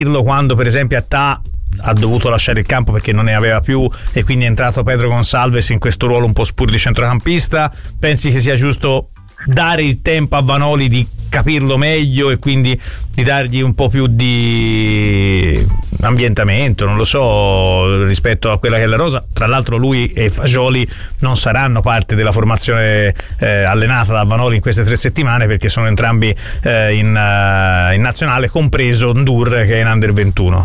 quando per esempio Attà ha dovuto lasciare il campo perché non ne aveva più e quindi è entrato Pedro Gonçalves in questo ruolo un po' spuro di centrocampista? Pensi che sia giusto dare il tempo a Vanoli di capirlo meglio e quindi di dargli un po' più di ambientamento, non lo so, rispetto a quella che è la rosa? Tra l'altro lui e Fagioli non saranno parte della formazione allenata da Vanoli in queste 3 settimane perché sono entrambi in nazionale, compreso Ndour che è in Under 21.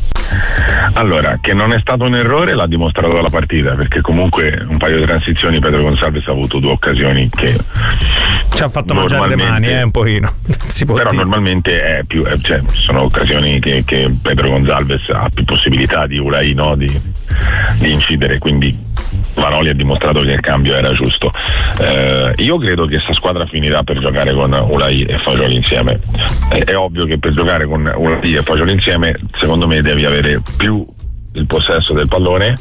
Allora, che non è stato un errore l'ha dimostrato dalla partita, perché comunque un paio di transizioni Pedro Gonçalves ha avuto 2 occasioni che ci ha fatto mangiare le mani un pochino. Si può però dire. Normalmente è più, cioè, sono occasioni che Pedro Gonçalves ha più possibilità di Ulai, no, di incidere, quindi Vanoli ha dimostrato che il cambio era giusto. Io credo che questa squadra finirà per giocare con Ulai e Fagioli insieme. È ovvio che per giocare con Ulai e Fagioli insieme, secondo me devi avere più il possesso del pallone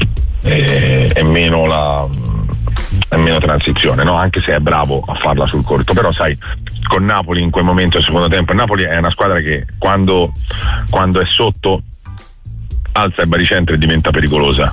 e meno transizione, no? Anche se è bravo a farla sul corto, però sai, con Napoli in quel momento del secondo tempo, Napoli è una squadra che quando è sotto alza il baricentro e diventa pericolosa,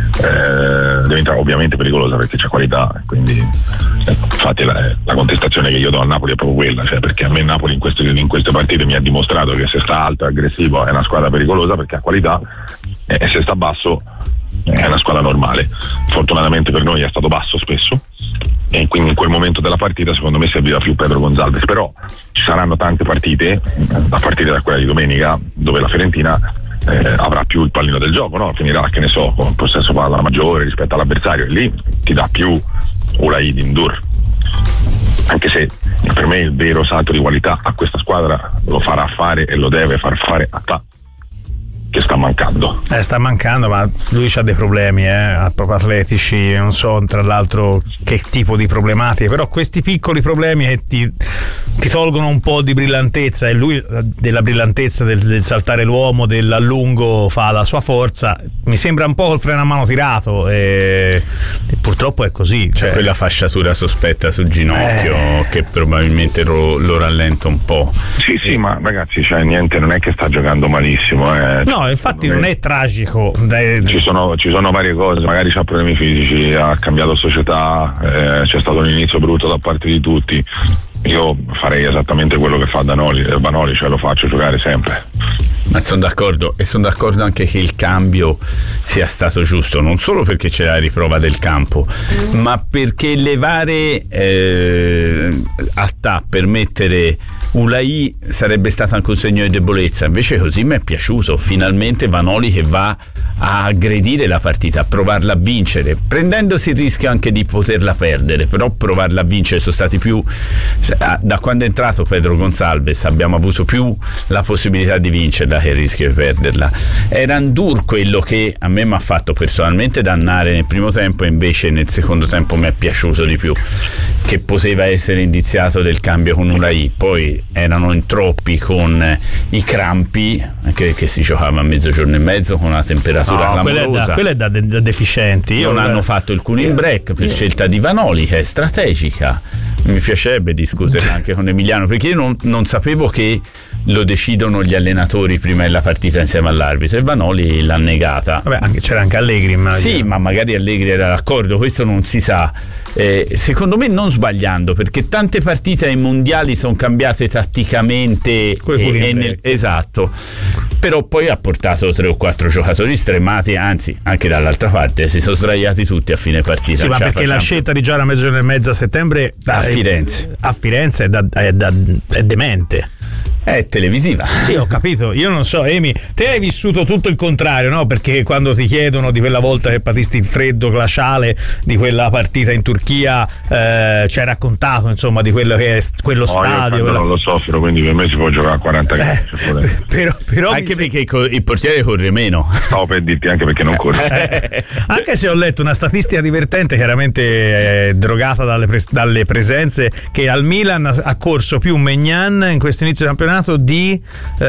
diventa ovviamente pericolosa perché c'è qualità, quindi infatti la contestazione che io do a Napoli è proprio quella, cioè, perché a me Napoli in queste partite mi ha dimostrato che se sta alto e aggressivo è una squadra pericolosa perché ha qualità, e se sta basso è una squadra normale. Fortunatamente per noi è stato basso spesso e quindi in quel momento della partita secondo me serviva più Pedro Gonçalves, però ci saranno tante partite, a partire da quella di domenica, dove la Fiorentina avrà più il pallino del gioco, no? Finirà, che ne so, con possesso palla maggiore rispetto all'avversario e lì ti dà più Ulai di Ndour, anche se per me il vero salto di qualità a questa squadra lo farà fare e lo deve far fare a Attà, che sta mancando. Sta mancando, ma lui ha dei problemi proprio atletici, non so tra l'altro che tipo di problematiche, però questi piccoli problemi che ti tolgono un po' di brillantezza, e lui della brillantezza del saltare l'uomo, dell'allungo fa la sua forza. Mi sembra un po' col freno a mano tirato e purtroppo è così, c'è quella fasciatura sospetta sul ginocchio che probabilmente lo rallenta un po'. Sì, ma ragazzi, cioè, niente, non è che sta giocando malissimo, no, infatti non è tragico. Ci sono varie cose, magari c'ha problemi fisici, ha cambiato società, c'è stato un inizio brutto da parte di tutti. Io farei esattamente quello che fa Vanoli, cioè lo faccio giocare sempre. Ma sono d'accordo, e sono d'accordo anche che il cambio sia stato giusto, non solo perché c'è la riprova del campo, ma perché levare Attà per mettere Ulai sarebbe stato anche un segno di debolezza. Invece così mi è piaciuto, finalmente Vanoli che va a aggredire la partita, a provarla a vincere, prendendosi il rischio anche di poterla perdere, però provarla a vincere. Sono stati più, da quando è entrato Pedro Gonçalves abbiamo avuto più la possibilità di vincerla che il rischio di perderla. Era Ndour quello che a me mi ha fatto personalmente dannare nel primo tempo, e invece nel secondo tempo mi è piaciuto di più, che poteva essere indiziato del cambio con Ulai. Poi erano in troppi con i crampi, anche che si giocava a mezzogiorno e mezzo con una temperatura clamorosa. Quella è da deficienti. Non hanno fatto il cooling break per scelta di Vanoli, che è strategica. Mi piacerebbe discutere anche con Emiliano, perché io non sapevo che lo decidono gli allenatori prima della partita insieme all'arbitro, e Vanoli l'ha negata. Vabbè, c'era anche Allegri, immagino. Sì, ma magari Allegri era d'accordo, questo non si sa. Secondo me non sbagliando, perché tante partite ai mondiali sono cambiate tatticamente esatto, però poi ha portato 3 o 4 giocatori stremati, anzi anche dall'altra parte si sono sdraiati tutti a fine partita. Sì, ma perché la scelta di giocare a mezzogiorno e mezza a settembre a Firenze è demente. È televisiva. Sì, ho capito. Io non so, Emi, te hai vissuto tutto il contrario, no? Perché quando ti chiedono di quella volta che patisti il freddo glaciale di quella partita in Turchia, ci hai raccontato insomma di quello che è quello stadio. Io non lo soffro, quindi per me si può giocare a 40 gradi. Però anche perché il portiere corre meno. No, per dirti, anche perché non corre. Anche se ho letto una statistica divertente, chiaramente drogata dalle presenze, che al Milan ha corso più Maignan in questo inizio di campionato di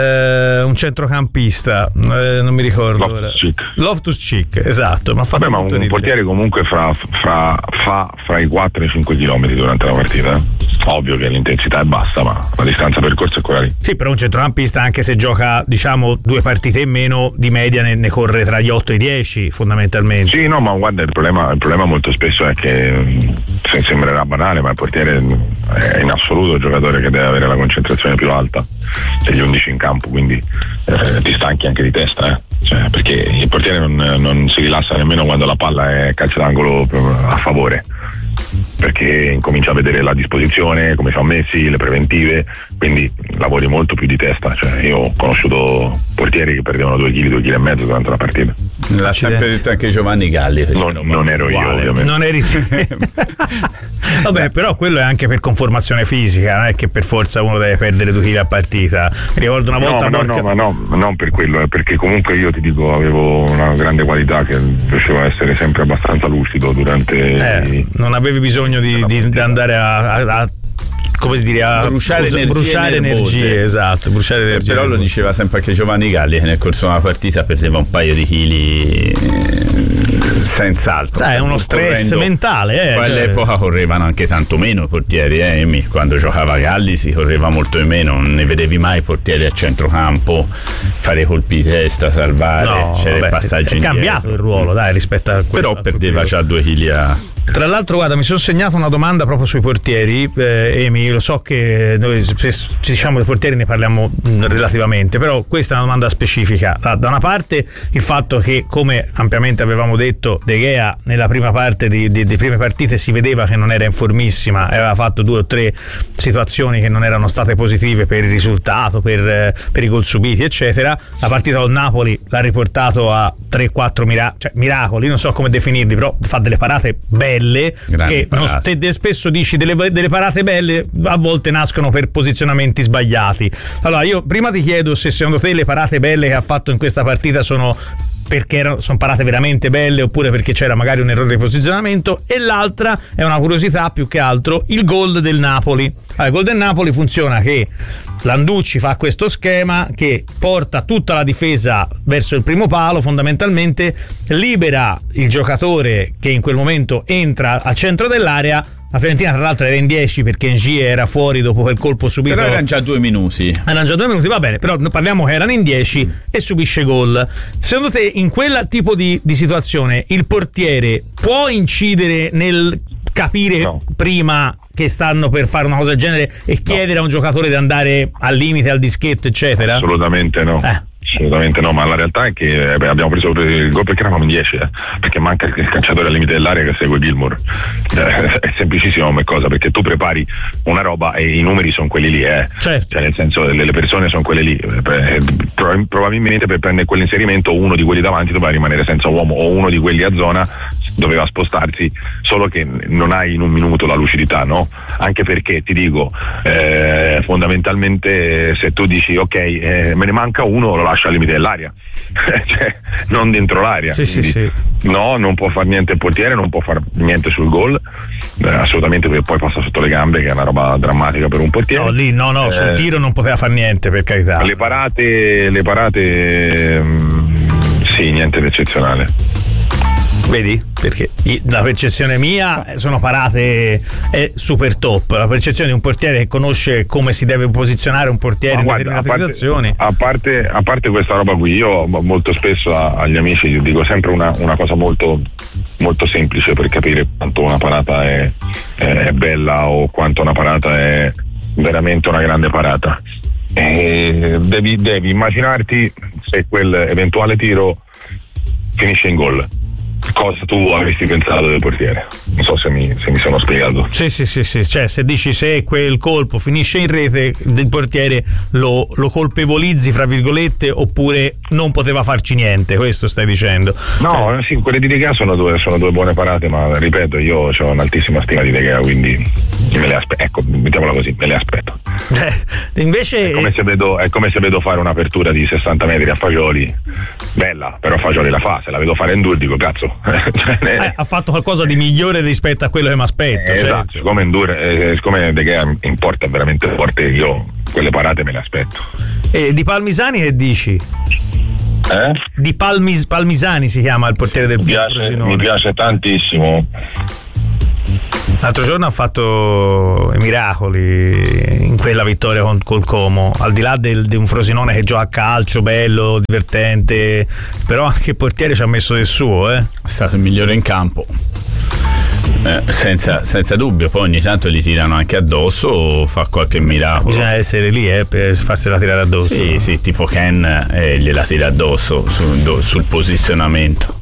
un centrocampista, non mi ricordo, Loftus-Cheek, esatto. Ma un portiere comunque fa fra i 4 e i 5 chilometri durante la partita. ovvio che l'intensità è bassa, ma la distanza percorsa è quella lì. Sì, però un centrocampista, anche se gioca diciamo 2 partite in meno, di media ne corre tra gli 8 e i 10 fondamentalmente. Sì, no, ma guarda, il problema molto spesso è che sembrerà banale, ma il portiere è in assoluto il giocatore che deve avere la concentrazione più alta degli 11 in campo, quindi ti stanchi anche di testa, cioè, perché il portiere non si rilassa nemmeno quando la palla è calcio d'angolo a favore, perché incomincia a vedere la disposizione, come siamo messi, le preventive, quindi lavori molto più di testa. Cioè, io ho conosciuto portieri che perdevano 2 kg, 2,5 kg durante la partita. L'ha sempre detto anche Giovanni Galli. Non ero io, ovviamente. Non eri te. Vabbè, però quello è anche per conformazione fisica, non è che per forza uno deve perdere 2 kg a partita. Mi ricordo una volta non per quello, è perché comunque io ti dico avevo una grande qualità, che riuscivo a essere sempre abbastanza lucido durante non avevi bisogno di andare a come si dire, a bruciare energie, esatto, bruciare energie. Però lo diceva sempre anche Giovanni Galli, che nel corso di una partita perdeva un paio di chili senz'altro. È uno stress mentale. All'epoca correvano anche tanto meno i portieri, quando giocava Galli si correva molto di meno, non ne vedevi mai portieri a centrocampo fare colpi di testa, salvare, c'era il passaggio indietro. È cambiato il ruolo, dai, rispetto a quello. Però perdeva già 2 kg a... Tra l'altro, guarda, mi sono segnato una domanda proprio sui portieri, Emi, lo so che noi spesso diciamo dei portieri ne parliamo relativamente, però questa è una domanda specifica. Da una parte il fatto che, come ampiamente avevamo detto, De Gea nella prima parte di prime partite si vedeva che non era in formissima, aveva fatto 2 o 3 situazioni che non erano state positive per il risultato, per i gol subiti, eccetera. La partita con Napoli l'ha riportato a 3-4 miracoli, non so come definirli, però fa delle parate belle. Che te spesso dici delle parate belle a volte nascono per posizionamenti sbagliati. Allora io prima ti chiedo se secondo te le parate belle che ha fatto in questa partita sono perché sono parate veramente belle oppure perché c'era magari un errore di posizionamento, e l'altra è una curiosità più che altro, il gol del Napoli. Il gol del Napoli funziona che Landucci fa questo schema che porta tutta la difesa verso il primo palo, fondamentalmente libera il giocatore che in quel momento entra al centro dell'area. La Fiorentina tra l'altro era in 10 perché Ngie era fuori dopo quel colpo subito. Però erano già 2 minuti. Va bene, però parliamo che erano in 10 e subisce gol. Secondo te in quel tipo di situazione il portiere può incidere nel capire prima che stanno per fare una cosa del genere e chiedere a un giocatore di andare al limite, al dischetto, eccetera? Assolutamente no. Assolutamente no, ma la realtà è che abbiamo preso il gol perché eravamo in 10, perché manca il calciatore al limite dell'area che segue Gilmour. È semplicissimo come cosa, perché tu prepari una roba e i numeri sono quelli lì, certo. Cioè nel senso le persone sono quelle lì, probabilmente per prendere quell'inserimento uno di quelli davanti doveva rimanere senza uomo o uno di quelli a zona doveva spostarsi, solo che non hai in un minuto la lucidità, no? Anche perché ti dico fondamentalmente se tu dici ok me ne manca uno, lo lascio al limite dell'aria cioè non dentro l'aria. Sì. No, non può fare niente il portiere, non può fare niente sul gol, assolutamente, perché poi passa sotto le gambe, che è una roba drammatica per un portiere. Sul tiro non poteva fare niente, per carità. Le parate sì, niente di eccezionale. Vedi? Perché la percezione mia sono parate super top. La percezione di un portiere che conosce come si deve posizionare un portiere in determinate situazioni. A parte questa roba qui, io molto spesso agli amici dico sempre una cosa molto, molto semplice per capire quanto una parata è bella o quanto una parata è veramente una grande parata. Devi immaginarti se quel eventuale tiro finisce in gol. Cosa tu avresti pensato del portiere? Non so se mi sono spiegato. Sì, cioè se dici se quel colpo finisce in rete, del portiere lo colpevolizzi fra virgolette, oppure non poteva farci niente, questo stai dicendo? No, sì, quelle di De Gea sono due buone parate, ma ripeto, io ho un'altissima stima di De Gea, quindi me le aspetto, ecco, mettiamola così, me le aspetto. Invece è come se vedo fare un'apertura di 60 metri a Fagioli, bella, però Fagioli la fa, se la vedo fare in Dur dico cazzo. Ha fatto qualcosa di migliore rispetto a quello che mi aspetto. Esatto, siccome De Gea in porta è veramente forte, io quelle parate me le aspetto. E di Palmisani che dici? Di Palmisani si chiama il portiere del Frosinone. Mi piace tantissimo. L'altro giorno ha fatto i miracoli in quella vittoria col Como, al di là di un Frosinone che gioca a calcio bello, divertente, però anche il portiere ci ha messo del suo, È stato il migliore in campo. Senza dubbio, poi ogni tanto gli tirano anche addosso o fa qualche miracolo. Bisogna essere lì per farsela tirare addosso. Sì, tipo Ken gliela tira addosso sul posizionamento.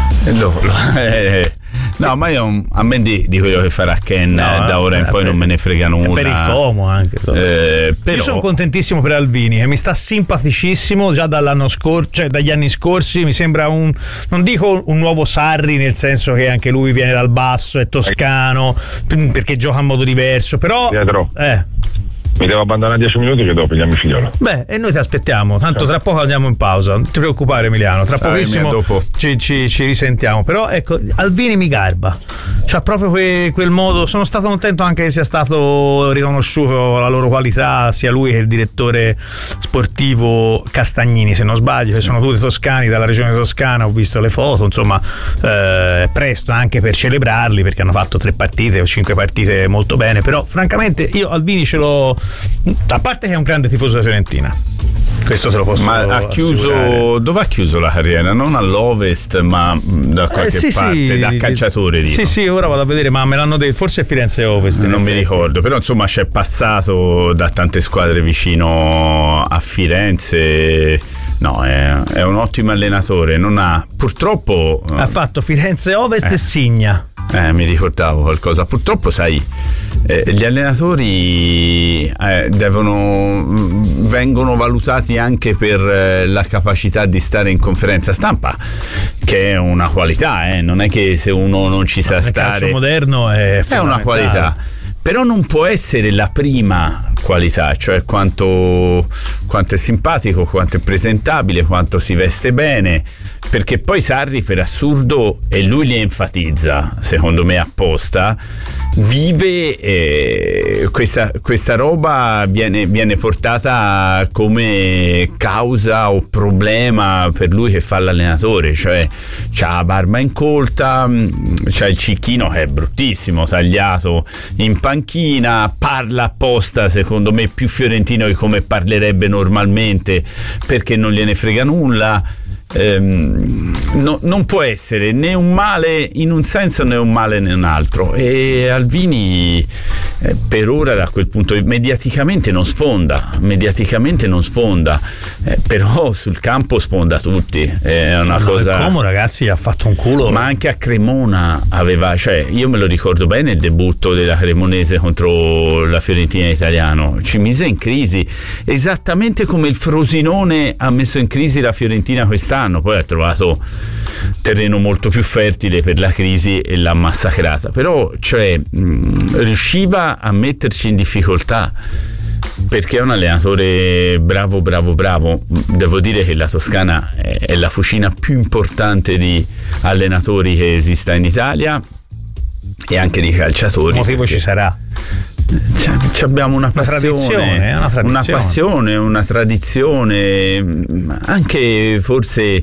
No, ma a me di quello che farà Ken da ora in poi non me ne frega nulla. Per il Como anche. Però... Io sono contentissimo per Alvini, che mi sta simpaticissimo già dall'anno scorso, cioè dagli anni scorsi. Mi sembra non dico un nuovo Sarri, nel senso che anche lui viene dal basso, è toscano, perché gioca in modo diverso, però Pietro, mi devo abbandonare 10 minuti che devo pigliarmi Figliolo. Beh, e noi ti aspettiamo, tanto tra poco andiamo in pausa, non ti preoccupare Emiliano, tra pochissimo ci risentiamo. Però ecco, Alvini mi garba, c'ha proprio quel modo. Sono stato contento anche che sia stato riconosciuto la loro qualità, sia lui che il direttore sportivo Castagnini, se non sbaglio, che sono tutti toscani, dalla regione toscana. Ho visto le foto, insomma, presto anche per celebrarli, perché hanno fatto 3 partite o 5 partite molto bene. Però francamente io Alvini ce l'ho, a parte che è un grande tifoso della Fiorentina, questo te lo posso assicurare. Dove ha chiuso la carriera? Non all'Ovest, ma da qualche parte, da calciatore, dico. Sì, ora vado a vedere, ma me l'hanno detto, forse Firenze Ovest, non mi ricordo, però insomma c'è passato da tante squadre vicino a Firenze. No, è un ottimo allenatore, non ha, purtroppo ha fatto Firenze Ovest e Signa. Mi ricordavo qualcosa. Purtroppo, sai, gli allenatori vengono valutati anche per la capacità di stare in conferenza stampa, che è una qualità, non è che se uno non ci sa stare. Il calcio moderno è una qualità, però non può essere la prima qualità, cioè quanto è simpatico, quanto è presentabile, quanto si veste bene, perché poi Sarri, per assurdo, e lui li enfatizza, secondo me apposta, vive questa roba viene portata come causa o problema per lui che fa l'allenatore, cioè c'ha la barba incolta, c'ha il cicchino che è bruttissimo, tagliato in panchina, parla apposta, secondo me più fiorentino di come parlerebbe normalmente, perché non gliene frega nulla. Non può essere né un male in un senso né un male in un altro, e Alvini per ora da quel punto mediaticamente non sfonda, però sul campo sfonda tutti, è una cosa. Como, ragazzi, ha fatto un culo, ma anche a Cremona aveva, cioè io me lo ricordo bene il debutto della Cremonese contro la Fiorentina Italiano, ci mise in crisi esattamente come il Frosinone ha messo in crisi la Fiorentina quest'anno. Poi ha trovato terreno molto più fertile per la crisi e l'ha massacrata, però cioè riusciva a metterci in difficoltà, perché è un allenatore bravo. Devo dire che la Toscana è la fucina più importante di allenatori che esista in Italia, e anche di calciatori. Il motivo ci sarà. Abbiamo una passione, una tradizione, anche forse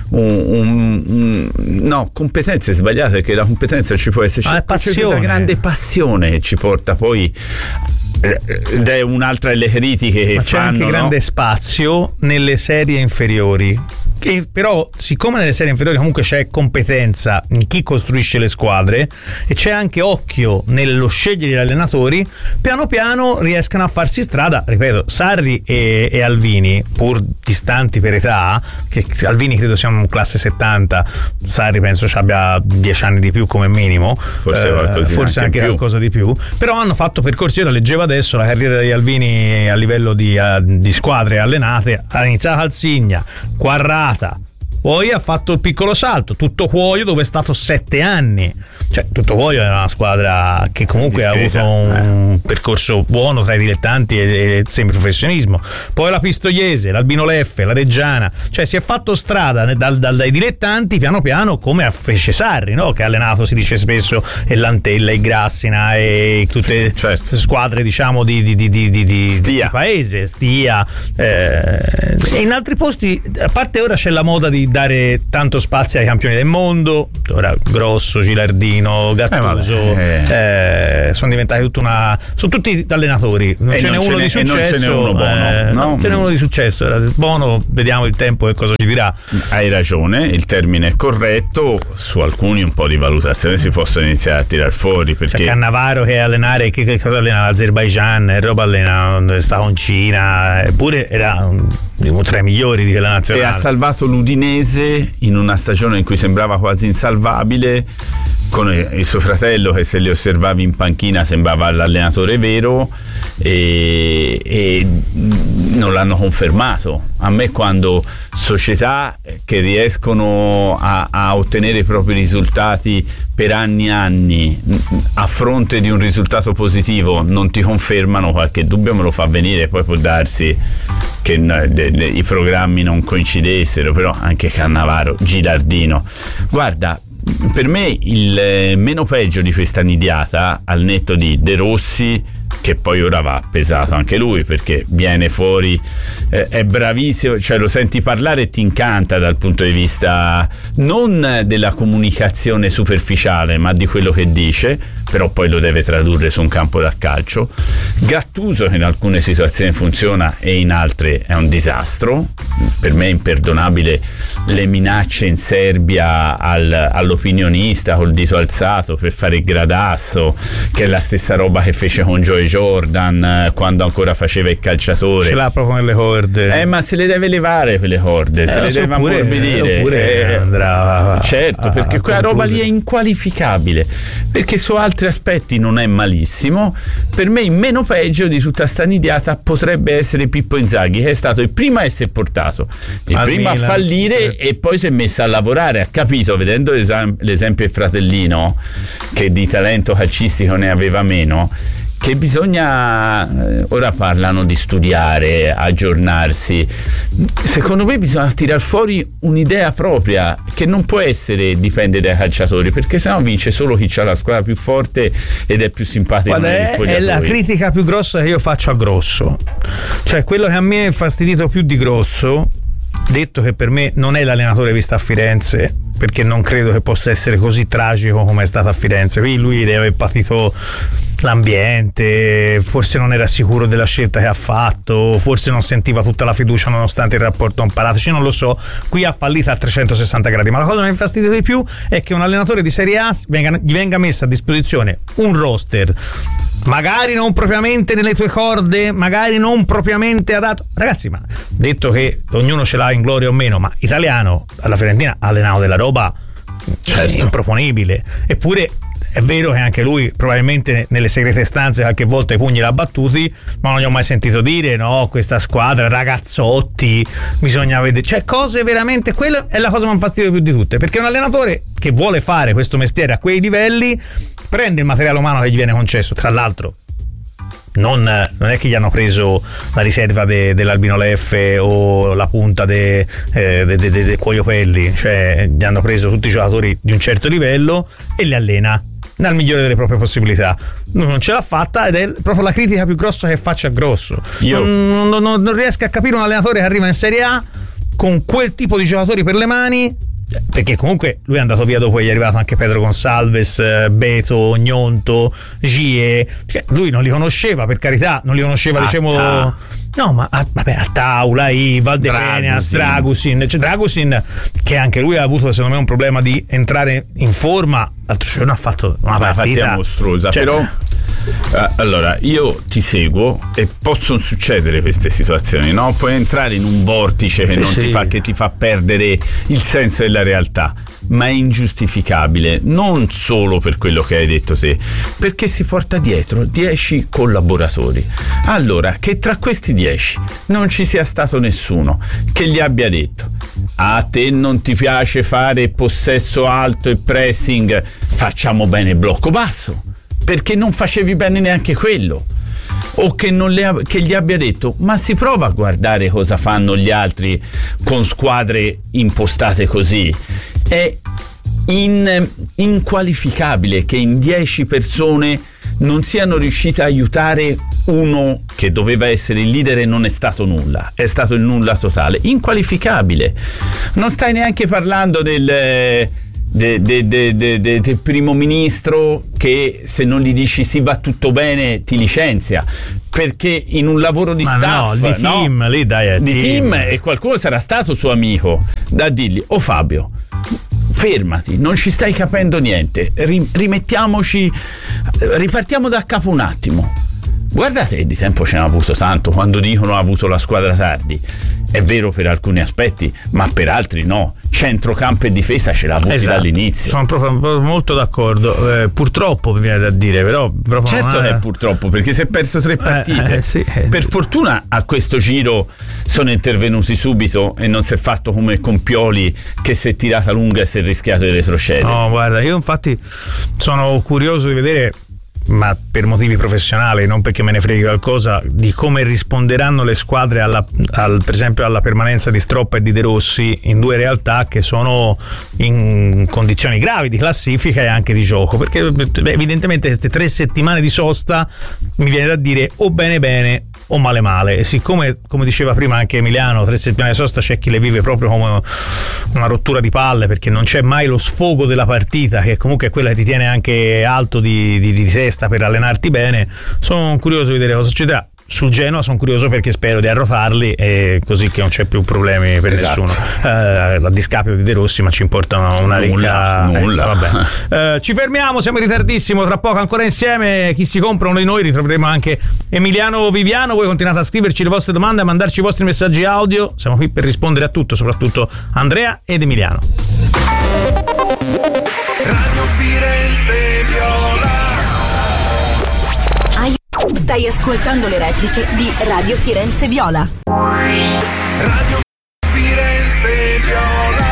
no, competenze sbagliate, perché la competenza ci può essere, c'è questa grande passione che ci porta poi, ed è un'altra delle critiche che ma c'è anche grande spazio nelle serie inferiori, che però, siccome nelle serie inferiori comunque c'è competenza in chi costruisce le squadre e c'è anche occhio nello scegliere gli allenatori, piano piano riescano a farsi strada. Ripeto, Sarri e Alvini, pur distanti per età, che Alvini credo sia un classe 70, Sarri penso ci abbia 10 anni di più come minimo, forse anche qualcosa di più, però hanno fatto percorsi. Io leggevo adesso la carriera di Alvini a livello di squadre allenate, ha iniziato al Signa, Quarrata, poi ha fatto il piccolo salto, Tutto Cuoio, dove è stato 7 anni. Cioè, Tutto Cuoio è una squadra che comunque discreta, ha avuto un percorso buono tra i dilettanti e il semiprofessionismo. Poi la Pistoiese, l'Albino Leffe, la Reggiana, cioè si è fatto strada dai dilettanti piano piano, come fece Sarri, no? Che ha allenato, si dice spesso, e Lantella, e Grassina e tutte certo. Squadre, diciamo, di paese, Stia, e in altri posti, a parte ora c'è la moda di dare tanto spazio ai campioni del mondo. Ora Grosso, Gilardino, Gattuso sono diventati sono tutti allenatori, non ce n'è uno di successo, non ce n'è uno buono, no? Ce n'è uno di successo, buono, vediamo il tempo che cosa ci dirà. Hai ragione, il termine è corretto, su alcuni un po' di valutazione si possono iniziare a tirar fuori, perché c'è Cannavaro che allenare, che cosa allena l'Azerbaijan, roba allena sta con Cina, eppure era uno tra i migliori di quella nazionale, e ha salvato l'Udinese in una stagione in cui sembrava quasi insalvabile, con il suo fratello che, se li osservavi in panchina, sembrava l'allenatore vero, e non l'hanno confermato. A me, quando società che riescono a ottenere i propri risultati per anni e anni, a fronte di un risultato positivo, non ti confermano, qualche dubbio me lo fa venire. Poi può darsi che i programmi non coincidessero, però anche Cannavaro, Gilardino, guarda, per me il meno peggio di questa nidiata, al netto di De Rossi, che poi ora va pesato anche lui, perché viene fuori, è bravissimo, cioè lo senti parlare e ti incanta dal punto di vista non della comunicazione superficiale, ma di quello che dice, però poi lo deve tradurre su un campo da calcio. Gattuso, che in alcune situazioni funziona e in altre è un disastro. Per me è imperdonabile le minacce in Serbia all'opinionista col dito alzato per fare il gradasso, che è la stessa roba che fece con Joe Jordan quando ancora faceva il calciatore. Ce l'ha proprio nelle corde. Ma se le deve levare quelle corde, se le deve ammorbidire. Oppure andrà, certo, perché quella roba lì è inqualificabile, perché su altri aspetti non è malissimo. Per me il meno peggio di tutta sta nidiata potrebbe essere Pippo Inzaghi, che è stato il primo a essere portato, il primo a fallire, e poi si è messo a lavorare, ha capito, vedendo l'esempio del fratellino, che di talento calcistico ne aveva meno, che bisogna, ora parlano di studiare, aggiornarsi. Secondo me bisogna tirar fuori un'idea propria, che non può essere dipende dai calciatori, perché sennò vince solo chi ha la squadra più forte ed è più simpatico negli spogliatoi. È la critica più grossa che io faccio a Grosso, cioè quello che a me è fastidito più di Grosso, detto che per me non è l'allenatore visto a Firenze, perché non credo che possa essere così tragico come è stato a Firenze. Qui lui deve aver patito l'ambiente, forse non era sicuro della scelta che ha fatto, forse non sentiva tutta la fiducia nonostante il rapporto con Paratici, non lo so. Qui ha fallito a 360 gradi, ma la cosa che mi infastidia di più è che un allenatore di Serie A gli venga messo a disposizione un roster magari non propriamente nelle tue corde, magari non propriamente adatto. Ragazzi, ma detto che ognuno ce l'ha in gloria o meno, ma Italiano alla Fiorentina ha allenato della roba, certo, improponibile. Eppure è vero che anche lui probabilmente nelle segrete stanze qualche volta i pugni l'ha battuti, ma non gli ho mai sentito dire no, questa squadra, ragazzotti, bisogna vedere, cioè cose veramente, quella è la cosa che mi fastidio più di tutte, perché un allenatore che vuole fare questo mestiere a quei livelli prende il materiale umano che gli viene concesso. Tra l'altro non è che gli hanno preso la riserva dell'Albino Leffe o la punta de Cuoio Pelli, cioè gli hanno preso tutti i giocatori di un certo livello e li allena nel migliore delle proprie possibilità. Non ce l'ha fatta, ed è proprio la critica più grossa che faccia a Grosso. Io non riesco a capire un allenatore che arriva in Serie A con quel tipo di giocatori per le mani, perché comunque lui è andato via dopo che gli è arrivato anche Pedro Gonçalves, Beto, Gnonto, Gie, cioè, lui non li conosceva, per carità, non li conosceva, diciamo, no, ma vabbè, Attaula, Valdepenas, Dragusin, cioè Dragusin, che anche lui ha avuto secondo me un problema di entrare in forma, l'altro giorno ha fatto una partita mostruosa, cioè, però allora io ti seguo e possono succedere queste situazioni, no? Puoi entrare in un vortice che che ti fa perdere il senso della realtà, ma è ingiustificabile non solo per quello che hai detto te, perché si porta dietro 10 collaboratori. Allora, che tra questi 10 non ci sia stato nessuno che gli abbia detto: a te non ti piace fare possesso alto e pressing, facciamo bene blocco basso, perché non facevi bene neanche quello. O che gli abbia detto: ma si prova a guardare cosa fanno gli altri con squadre impostate così. È inqualificabile che in 10 persone non siano riuscite a aiutare uno che doveva essere il leader e non è stato nulla, è stato il nulla totale, inqualificabile. Non stai neanche parlando del primo ministro che se non gli dici sì va tutto bene ti licenzia, perché in un lavoro di staff, no, di team, lì dai, è di team, e qualcuno sarà stato suo amico da dirgli: oh Fabio, fermati, non ci stai capendo niente, ripartiamo da capo un attimo. Guardate, di tempo ce n'ha avuto tanto. Quando dicono ha avuto la squadra tardi, è vero per alcuni aspetti, ma per altri no. Centrocampo e difesa ce l'ha avuti dall'inizio. Sono proprio molto d'accordo. Purtroppo mi viene da dire, però certo che è purtroppo, perché si è perso 3 partite. Sì. Per fortuna a questo giro sono intervenuti subito e non si è fatto come con Pioli, che si è tirata lunga e si è rischiato di retrocedere. No, guarda, io infatti sono curioso di vedere, ma per motivi professionali, non perché me ne freghi qualcosa, di come risponderanno le squadre per esempio alla permanenza di Stroppa e di De Rossi in 2 realtà che sono in condizioni gravi di classifica e anche di gioco, perché evidentemente queste 3 settimane di sosta mi viene da dire o bene o male, e siccome, come diceva prima anche Emiliano, 3 settimane di sosta c'è chi le vive proprio come una rottura di palle, perché non c'è mai lo sfogo della partita, che comunque è quella che ti tiene anche alto di testa per allenarti bene. Sono curioso di vedere cosa succederà. Sul Genoa sono curioso perché spero di arrotarli, e così che non c'è più problemi per nessuno, a discapito di De Rossi, ma ci importa una nulla. Vabbè. Ci fermiamo, siamo in ritardissimo, tra poco ancora insieme Chi si compra, uno di noi, ritroveremo anche Emiliano Viviano. Voi continuate a scriverci le vostre domande, a mandarci i vostri messaggi audio, siamo qui per rispondere a tutto, soprattutto Andrea ed Emiliano. Radio Firenze Viola. Stai ascoltando le repliche di Radio Firenze Viola. Radio Firenze Viola.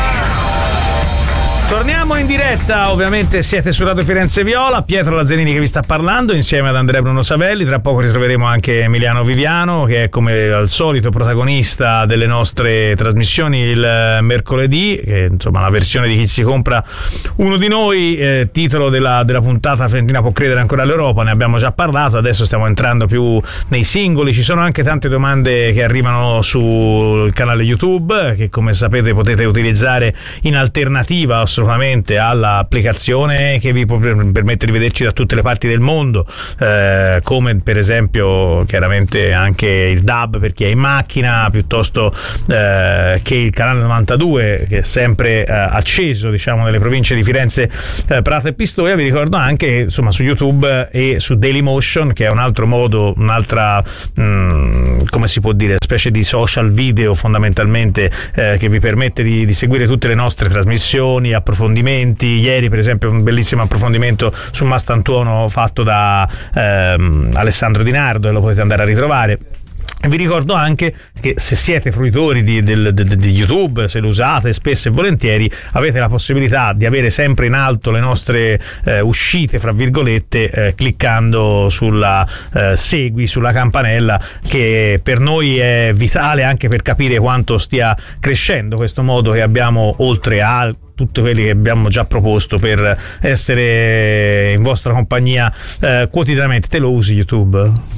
Torniamo in diretta, ovviamente siete su Radio Firenze Viola, Pietro Lazzarini che vi sta parlando insieme ad Andrea Bruno Savelli. Tra poco ritroveremo anche Emiliano Viviano, che è come al solito protagonista delle nostre trasmissioni il mercoledì, che insomma la versione di Chi si compra, uno di noi, titolo della puntata Fiorentina può credere ancora all'Europa, ne abbiamo già parlato, adesso stiamo entrando più nei singoli. Ci sono anche tante domande che arrivano sul canale YouTube, che come sapete potete utilizzare in alternativa assolutamente all'applicazione che vi permette di vederci da tutte le parti del mondo, come per esempio chiaramente anche il DAB per chi è in macchina, piuttosto che il canale 92 che è sempre acceso, diciamo, nelle province di Firenze, Prato e Pistoia. Vi ricordo anche insomma su YouTube e su Dailymotion, che è un altro modo, un'altra come si può dire, specie di social video fondamentalmente, che vi permette di seguire tutte le nostre trasmissioni, approfondimenti. Ieri per esempio un bellissimo approfondimento su Mastantuono fatto da Alessandro Di Nardo, e lo potete andare a ritrovare. E vi ricordo anche che se siete fruitori di YouTube, se lo usate spesso e volentieri, avete la possibilità di avere sempre in alto le nostre uscite, fra virgolette, cliccando sulla segui, sulla campanella, che per noi è vitale anche per capire quanto stia crescendo questo modo che abbiamo, oltre a tutti quelli che abbiamo già proposto, per essere in vostra compagnia quotidianamente. Te lo usi YouTube?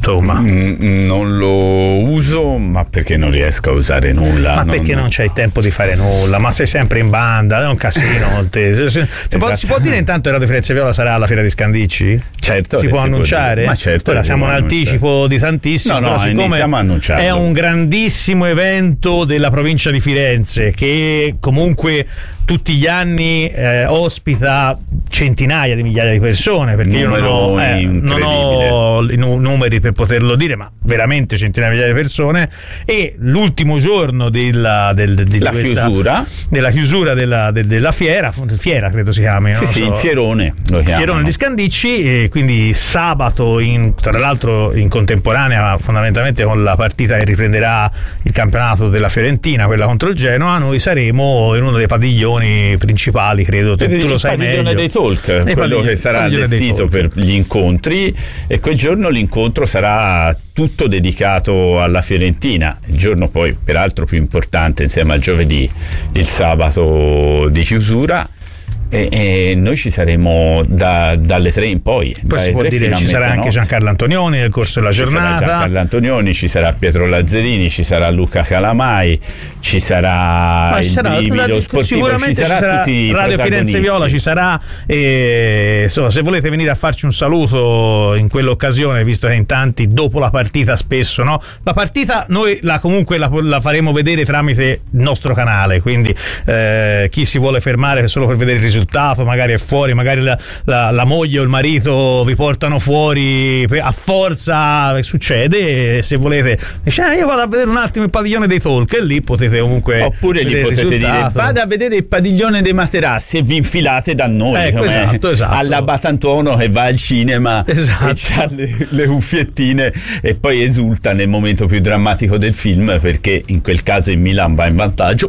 Non lo uso, ma perché non riesco a usare nulla. Ma perché non c'hai tempo di fare nulla? Ma sei sempre in banda, è un casino. Si può dire intanto che Radio Firenze Viola sarà alla Fiera di Scandicci? Certo. Si può annunciare? Ma certo. Ora siamo in anticipo di tantissimo. No, iniziamo a annunciarlo. È un grandissimo evento della provincia di Firenze, che comunque tutti gli anni ospita centinaia di migliaia di persone, perché io non ho i numeri per poterlo dire, ma veramente centinaia di migliaia di persone. E l'ultimo giorno della chiusura della fiera credo si chiami, il Fierone lo chiamano. Fierone di Scandicci, e quindi sabato tra l'altro in contemporanea fondamentalmente con la partita che riprenderà il campionato della Fiorentina, quella contro il Genoa, noi saremo in uno dei padiglioni principali, credo tu lo sai meglio, il padiglione dei talk, quello che sarà allestito per gli incontri, e quel giorno l'incontro sarà tutto dedicato alla Fiorentina. Il giorno poi peraltro più importante insieme al giovedì, il sabato di chiusura. e noi ci saremo dalle 3 in poi si può dire ci sarà anche Giancarlo Antonioni nel corso della giornata. Sarà Giancarlo Antonioni, ci sarà Pietro Lazzarini, ci sarà Luca Calamai, ci sarà il Brivido Sportivo, sicuramente ci sarà tutti Radio Firenze Viola, ci sarà, insomma, se volete venire a farci un saluto in quell'occasione, visto che in tanti dopo la partita spesso, no? La partita noi comunque la faremo vedere tramite il nostro canale, quindi chi si vuole fermare solo per vedere il risultato magari è fuori, magari la moglie o il marito vi portano fuori a forza, succede, se volete dice io vado a vedere un attimo il padiglione dei talk, e lì potete comunque, oppure gli potete dire vada a vedere il padiglione dei materassi e vi infilate da noi, esatto. alla Batantuono che va al cinema, esatto, e c'ha le cuffiettine e poi esulta nel momento più drammatico del film, perché in quel caso il Milan va in vantaggio.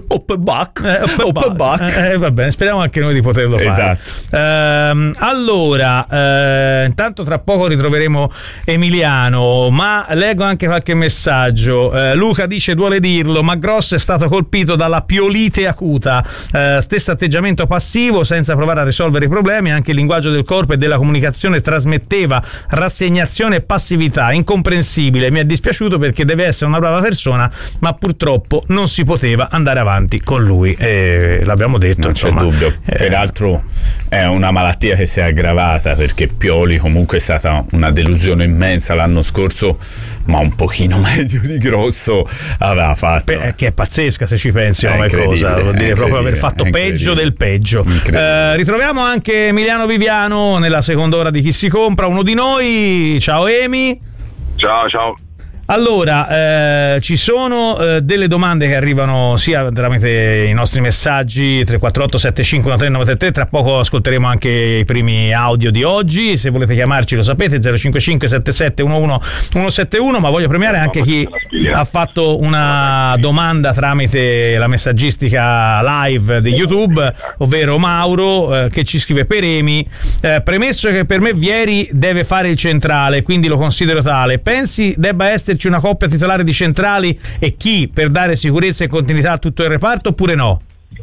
Va bene, speriamo anche noi di poterlo fare. Esatto. Allora, intanto tra poco ritroveremo Emiliano, ma leggo anche qualche messaggio. Luca dice: duole dirlo, ma Gross è stato colpito dalla piolite acuta, stesso atteggiamento passivo senza provare a risolvere i problemi, anche il linguaggio del corpo e della comunicazione trasmetteva rassegnazione e passività, incomprensibile. Mi è dispiaciuto perché deve essere una brava persona, ma purtroppo non si poteva andare avanti con lui, l'abbiamo detto, non insomma, c'è dubbio. Peraltro è una malattia che si è aggravata, perché Pioli comunque è stata una delusione immensa l'anno scorso, ma un pochino meglio di Grosso aveva fatto. Che è pazzesca se ci pensi, come cosa, vuol dire proprio aver fatto peggio del peggio. Ritroviamo anche Emiliano Viviano nella seconda ora di Chi si compra, uno di noi. Ciao Emi. Ciao. Allora, ci sono delle domande che arrivano sia tramite i nostri messaggi 348 7513 933. Tra poco ascolteremo anche i primi audio di oggi. Se volete chiamarci lo sapete, 055 77 11 171. Ma voglio premiare anche chi ha fatto una domanda tramite la messaggistica live di YouTube, ovvero Mauro, che ci scrive: per Emi, premesso che per me Vieri deve fare il centrale, quindi lo considero tale, pensi debba esserci una coppia titolare di centrali e chi per dare sicurezza e continuità a tutto il reparto, oppure no?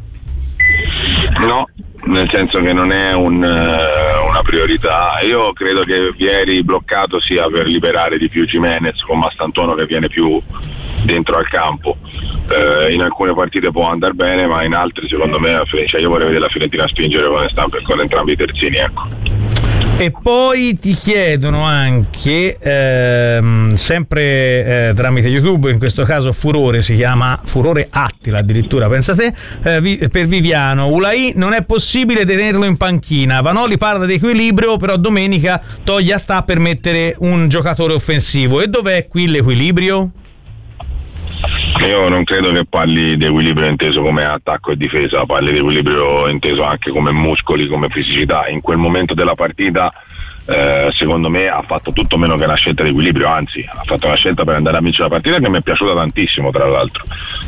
No, nel senso che non è una priorità. Io credo che Vieri bloccato sia per liberare di più Gimenez, con Mastantuono che viene più dentro al campo. In alcune partite può andare bene, ma in altre secondo me io vorrei vedere la Fiorentina spingere con entrambi i terzini, ecco. E poi ti chiedono anche, sempre tramite YouTube, in questo caso Furore, si chiama Furore Attila addirittura, pensa te, per Viviano: Ulai non è possibile tenerlo in panchina, Vanoli parla di equilibrio, però domenica toglie Attà per mettere un giocatore offensivo, e dov'è qui l'equilibrio? Io non credo che parli di equilibrio inteso come attacco e difesa, parli di equilibrio inteso anche come muscoli, come fisicità. In quel momento della partita secondo me ha fatto tutto meno che una scelta di equilibrio, anzi ha fatto una scelta per andare a vincere la partita, che mi è piaciuta tantissimo tra l'altro.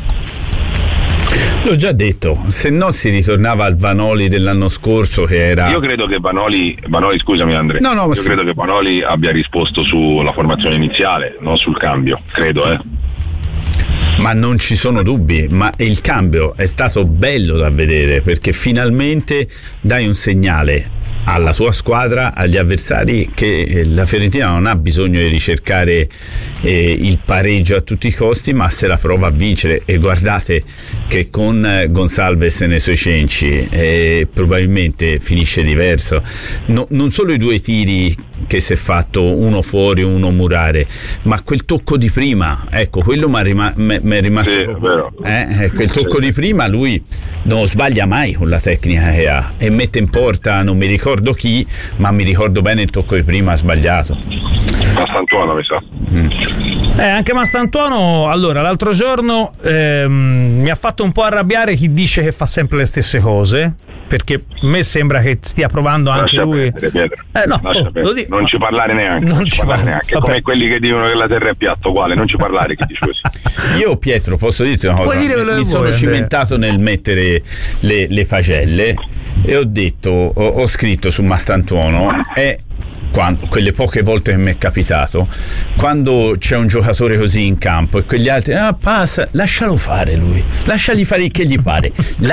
L'ho già detto, se no si ritornava al Vanoli dell'anno scorso, che era... Io credo che Vanoli scusami Andrea, credo che Vanoli abbia risposto sulla formazione iniziale, non sul cambio, credo. Ma non ci sono dubbi, ma il cambio è stato bello da vedere, perché finalmente dai un segnale alla tua squadra, agli avversari, che la Fiorentina non ha bisogno di ricercare il pareggio a tutti i costi, ma se la prova a vincere. E guardate che con Gonsalves nei suoi cenci probabilmente finisce diverso. Non solo i due tiri che si è fatto, uno fuori, uno murare, ma quel tocco di prima, ecco, quello mi è rimasto quel tocco di prima. Lui non sbaglia mai con la tecnica che ha, e mette in porta, non mi ricordo chi, ma mi ricordo bene il tocco di prima ha sbagliato. Mastantuono, mi sa. Anche Mastantuono, allora, l'altro giorno mi ha fatto un po' arrabbiare chi dice che fa sempre le stesse cose, perché a me sembra che stia provando anche lui. Non ci parlare neanche. Non ci parlare neanche. Come quelli che dicono che la terra è piatta, uguale, non ci parlare chi dice così. Io, Pietro, posso dirti una cosa? Mi sono cimentato nel mettere le pagelle e ho detto, ho scritto su Mastantuono, è quelle poche volte che mi è capitato, quando c'è un giocatore così in campo e quegli altri passa, lascialo fare lui, lasciagli fare che gli pare,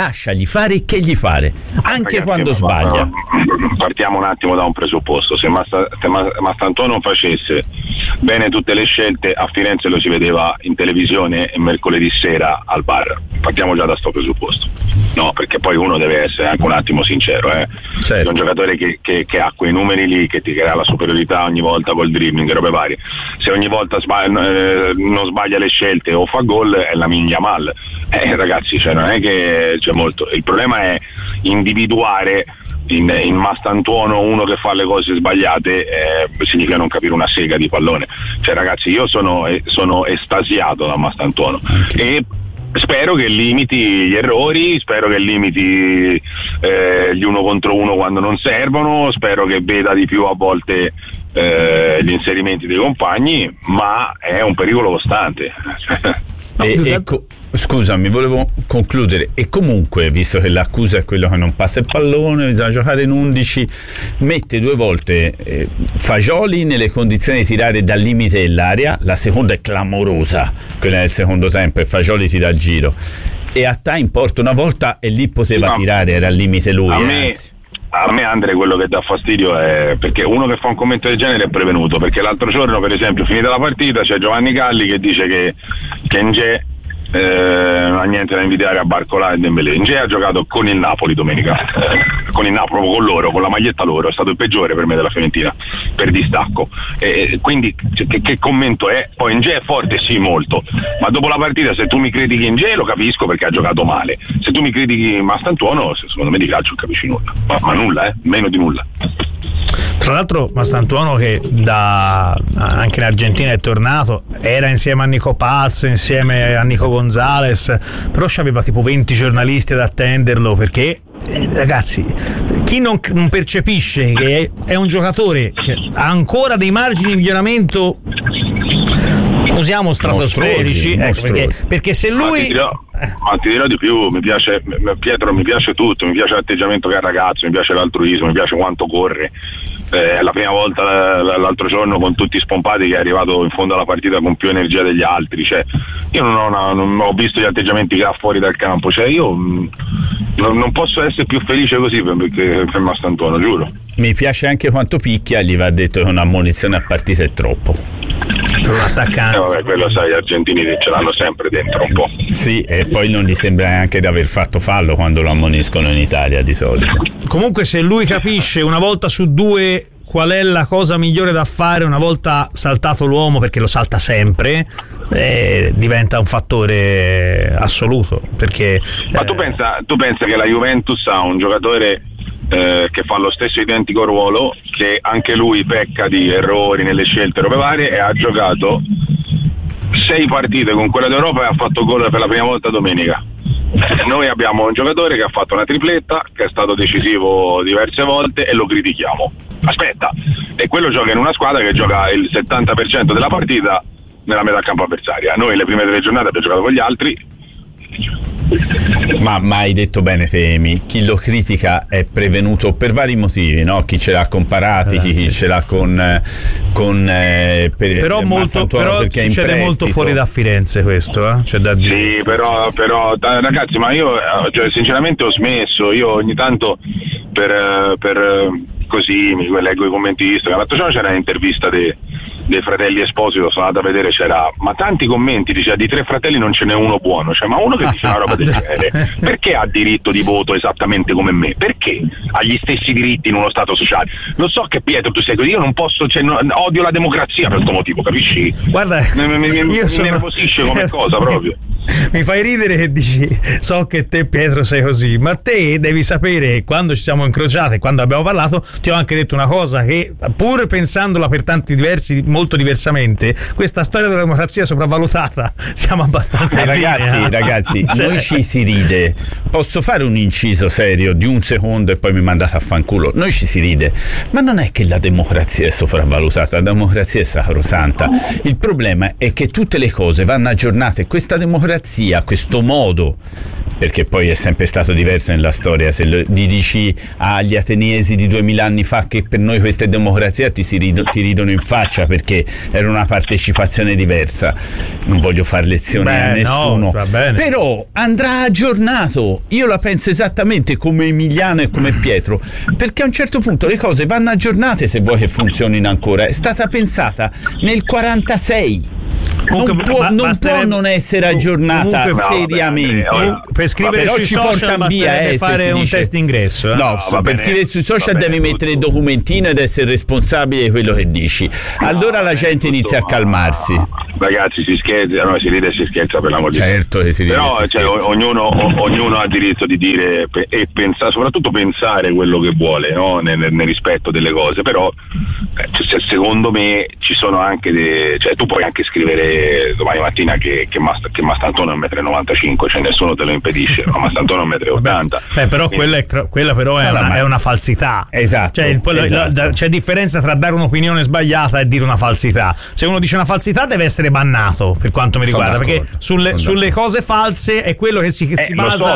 anche Ragazzi, quando sbaglia. Partiamo un attimo da un presupposto: se Mastantuono facesse bene tutte le scelte, a Firenze lo si vedeva in televisione e mercoledì sera al bar. Partiamo già da sto presupposto, no? Perché poi uno deve essere anche un attimo sincero, Certo. È un giocatore che ha quei numeri lì, che ti crea la superiorità ogni volta col dribbling e robe varie. Se ogni volta non sbaglia le scelte o fa gol, è la minchia mal. Ragazzi, cioè non è che c'è molto. Il problema è individuare in Mastantuono uno che fa le cose sbagliate. Significa non capire una sega di pallone. Cioè, ragazzi, io sono estasiato da Mastantuono e spero che limiti gli errori, spero che limiti gli uno contro uno quando non servono, spero che veda di più a volte gli inserimenti dei compagni, ma è un pericolo costante. Scusami, volevo concludere. E comunque, visto che l'accusa è quello che non passa il pallone, bisogna giocare in 11, mette 2 volte Fagioli nelle condizioni di tirare dal limite dell'area. La seconda è clamorosa, quella del secondo tempo, e Fagioli tira a giro, e a in porta una volta e lì poteva tirare, era al limite lui. A me, Andre, quello che dà fastidio è perché uno che fa un commento del genere è prevenuto, perché l'altro giorno, per esempio, finita la partita, c'è Giovanni Galli che dice che N'Gé non ha niente da invidiare a Barcola e Dembélé. N'Gé ha giocato con il Napoli domenica, con il Napoli, proprio con loro, con la maglietta loro, è stato il peggiore per me della Fiorentina per distacco, quindi che commento è? Poi N'Gé è forte, sì, molto, ma dopo la partita, se tu mi critichi N'Gé lo capisco perché ha giocato male, se tu mi critichi Mastantuono, secondo me di calcio non capisci nulla, ma nulla, meno di nulla. Tra l'altro Mastantuono, che anche in Argentina è tornato, era insieme a Nico Paz, insieme a Nico Gonzalez, però c'aveva tipo 20 giornalisti ad attenderlo, perché ragazzi, chi non percepisce che è un giocatore che ha ancora dei margini di miglioramento, usiamo stratosferici, perché se lui ma ti dirò di più, mi piace Pietro, mi piace tutto, mi piace l'atteggiamento che ha il ragazzo, mi piace l'altruismo, mi piace quanto corre. È la prima volta l'altro giorno con tutti spompati che è arrivato in fondo alla partita con più energia degli altri. Cioè, io non ho visto gli atteggiamenti che ha fuori dal campo, cioè io non posso essere più felice così per Mastantuono, giuro. Mi piace anche quanto picchia, gli va detto che una munizione a partita è troppo per un attaccante. Vabbè, quello sai, gli argentini ce l'hanno sempre dentro un po'. Sì, e poi non gli sembra neanche di aver fatto fallo quando lo ammoniscono in Italia di solito. Comunque, se lui capisce una volta su 2 qual è la cosa migliore da fare, una volta saltato l'uomo, perché lo salta sempre, diventa un fattore assoluto, perché ma tu pensa che la Juventus ha un giocatore che fa lo stesso identico ruolo, che anche lui pecca di errori nelle scelte, robe varie, e ha giocato 6 partite con quella d'Europa e ha fatto gol per la prima volta domenica. Noi abbiamo un giocatore che ha fatto una tripletta, che è stato decisivo diverse volte, e lo critichiamo. Aspetta, e quello gioca in una squadra che gioca il 70% della partita nella metà campo avversaria. Noi le prime 3 giornate abbiamo giocato con gli altri. Ma hai detto bene, Temi, chi lo critica è prevenuto per vari motivi, no? Chi ce l'ha con Parati, chi ce l'ha con però succede molto fuori da Firenze, questo c'è da dire. Sì, però ragazzi, ma io sinceramente ho smesso. Io ogni tanto per così mi leggo i commenti di Instagram. L'altro giorno c'era un'intervista dei fratelli Esposito, sono andato a vedere, c'era tanti commenti, diceva di 3 fratelli non ce n'è uno buono, cioè, ma uno che dice una roba del genere perché ha diritto di voto esattamente come me? Perché ha gli stessi diritti in uno stato sociale? Lo so che Pietro tu sei così, io non posso, odio la democrazia per questo motivo, capisci? Guarda, mi nervosisce come cosa proprio. Mi fai ridere che dici so che te, Pietro, sei così, ma te devi sapere, quando ci siamo incrociati, quando abbiamo parlato, ti ho anche detto una cosa che, pur pensandola per tanti diversi molto diversamente, questa storia della democrazia sopravvalutata siamo abbastanza in linea. Ragazzi, noi ci si ride. Posso fare un inciso serio di un secondo e poi mi mandate a fanculo? Noi ci si ride, ma non è che la democrazia è sopravvalutata, la democrazia è sacrosanta. Il problema è che tutte le cose vanno aggiornate, questa democrazia, questo modo, perché poi è sempre stato diverso nella storia. Se gli dici agli ateniesi di 2000 anni fa che per noi questa è democrazia, ti ridono in faccia, perché era una partecipazione diversa. Non voglio fare lezioni a nessuno, però andrà aggiornato. Io la penso esattamente come Emiliano e come Pietro, perché a un certo punto le cose vanno aggiornate se vuoi che funzionino ancora. È stata pensata nel 46. Non può non essere aggiornata seriamente. Per scrivere sui social basterebbe fare un test d'ingresso. Per scrivere sui social devi mettere il documentino ed essere responsabile di quello che dici. Allora la gente inizia a calmarsi. Ragazzi, si scherza, si ride e si scherza, per l'amor di Dio. Certo che si ride. Però ognuno ha diritto di dire e pensare, soprattutto pensare quello che vuole, no? nel rispetto delle cose. Però secondo me ci sono anche tu puoi anche scrivere domani mattina che Mastantone è 1,95 m, cioè nessuno te lo impedisce, ma Mastantone è 1,80 m. Però quella però è una falsità. Esatto, c'è differenza tra dare un'opinione sbagliata e dire una falsità. Se uno dice una falsità deve essere bannato, per quanto mi riguarda, perché sulle cose false è quello che si basa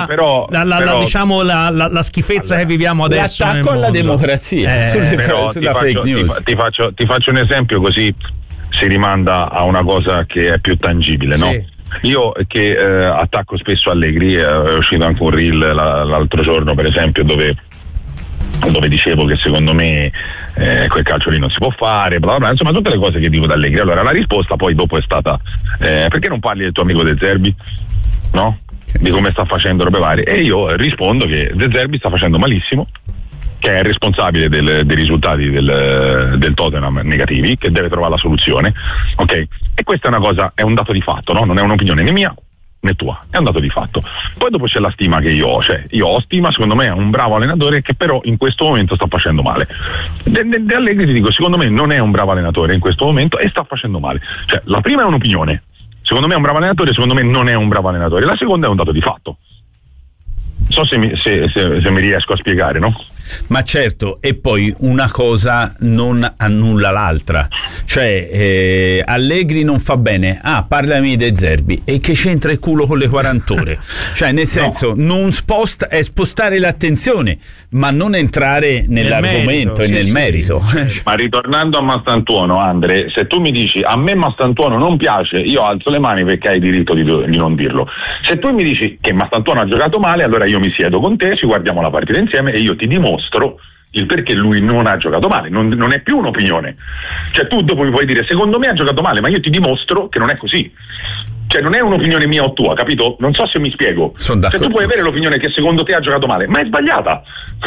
la schifezza che viviamo adesso. L'attacco alla democrazia sulla fake news. Ti faccio un esempio, così si rimanda a una cosa che è più tangibile, no? Io che attacco spesso Allegri, è uscito anche un reel l'altro giorno, per esempio, dove dicevo che secondo me quel calcio lì non si può fare, bla bla, insomma tutte le cose che dico da Allegri. Allora la risposta poi dopo è stata perché non parli del tuo amico De Zerbi, no? Di come sta facendo robe varie, e io rispondo che De Zerbi sta facendo malissimo, che è responsabile dei risultati del Tottenham negativi, che deve trovare la soluzione, ok? E questa è una cosa, è un dato di fatto, no? Non è un'opinione né mia né tua, è un dato di fatto. Poi dopo c'è la stima che io ho, cioè io ho stima, secondo me è un bravo allenatore che però in questo momento sta facendo male. De Allegri ti dico, secondo me non è un bravo allenatore in questo momento e sta facendo male. Cioè la prima è un'opinione, secondo me è un bravo allenatore, secondo me non è un bravo allenatore. La seconda è un dato di fatto. Non so se mi riesco a spiegare, no? Ma certo, e poi una cosa non annulla l'altra, cioè Allegri non fa bene, parlami di De Zerbi, e che c'entra il culo con le 40 ore? Cioè nel senso, non è spostare l'attenzione, ma non entrare nell'argomento e nel merito. Ma ritornando a Mastantuono, Andre, se tu mi dici a me Mastantuono non piace, io alzo le mani perché hai il diritto di non dirlo. Se tu mi dici che Mastantuono ha giocato male, allora io mi siedo con te, ci guardiamo la partita insieme e io ti dimostro il perché lui non ha giocato male. Non è più un'opinione, cioè tu dopo mi puoi dire secondo me ha giocato male, ma io ti dimostro che non è così. Cioè non è un'opinione mia o tua, capito? Non so se mi spiego. Cioè tu puoi avere l'opinione che secondo te ha giocato male, ma è sbagliata.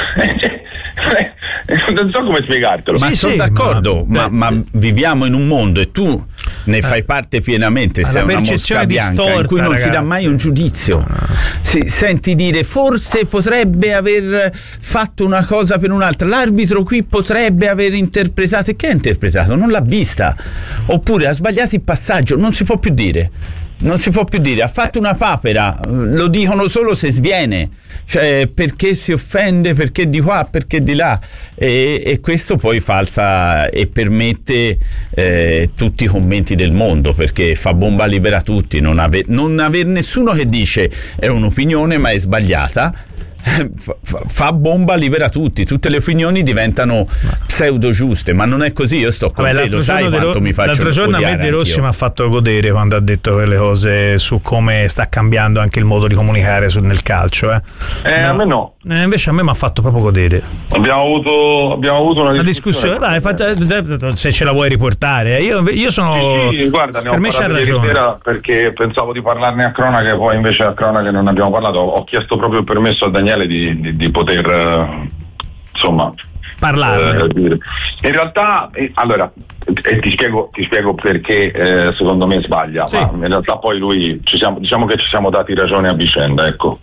Non so come spiegartelo. Ma sono d'accordo, ma viviamo in un mondo e tu ne fai parte pienamente, sei una mosca bianca distorta, in cui non si dà mai un giudizio. Senti dire forse potrebbe aver fatto una cosa per un'altra, l'arbitro qui potrebbe aver interpretato, e che ha interpretato? Non l'ha vista, oppure ha sbagliato il passaggio, non si può più dire. Ha fatto una papera, lo dicono solo se sviene, cioè perché si offende, perché di qua, perché di là, e questo poi falsa e permette tutti i commenti del mondo, perché fa bomba libera tutti, non aver nessuno che dice è un'opinione ma è sbagliata. Fa bomba libera tutte le opinioni diventano pseudo giuste, ma non è così. Io sto con te, lo sai quanto mi faccio. L'altro giorno a me De Rossi mi ha fatto godere quando ha detto quelle cose su come sta cambiando anche il modo di comunicare nel calcio. A me no. Invece a me mi ha fatto proprio godere. Abbiamo avuto una discussione. Dai, se ce la vuoi riportare. Io sono. Sì, guarda, per me c'ha ragione. Perché pensavo di parlarne a cronaca, poi invece a cronaca non abbiamo parlato. Ho chiesto proprio il permesso a Daniele di poter insomma parlare. In realtà allora ti spiego perché secondo me sbaglia, sì. Ma in realtà poi lui diciamo che ci siamo dati ragione a vicenda, ecco.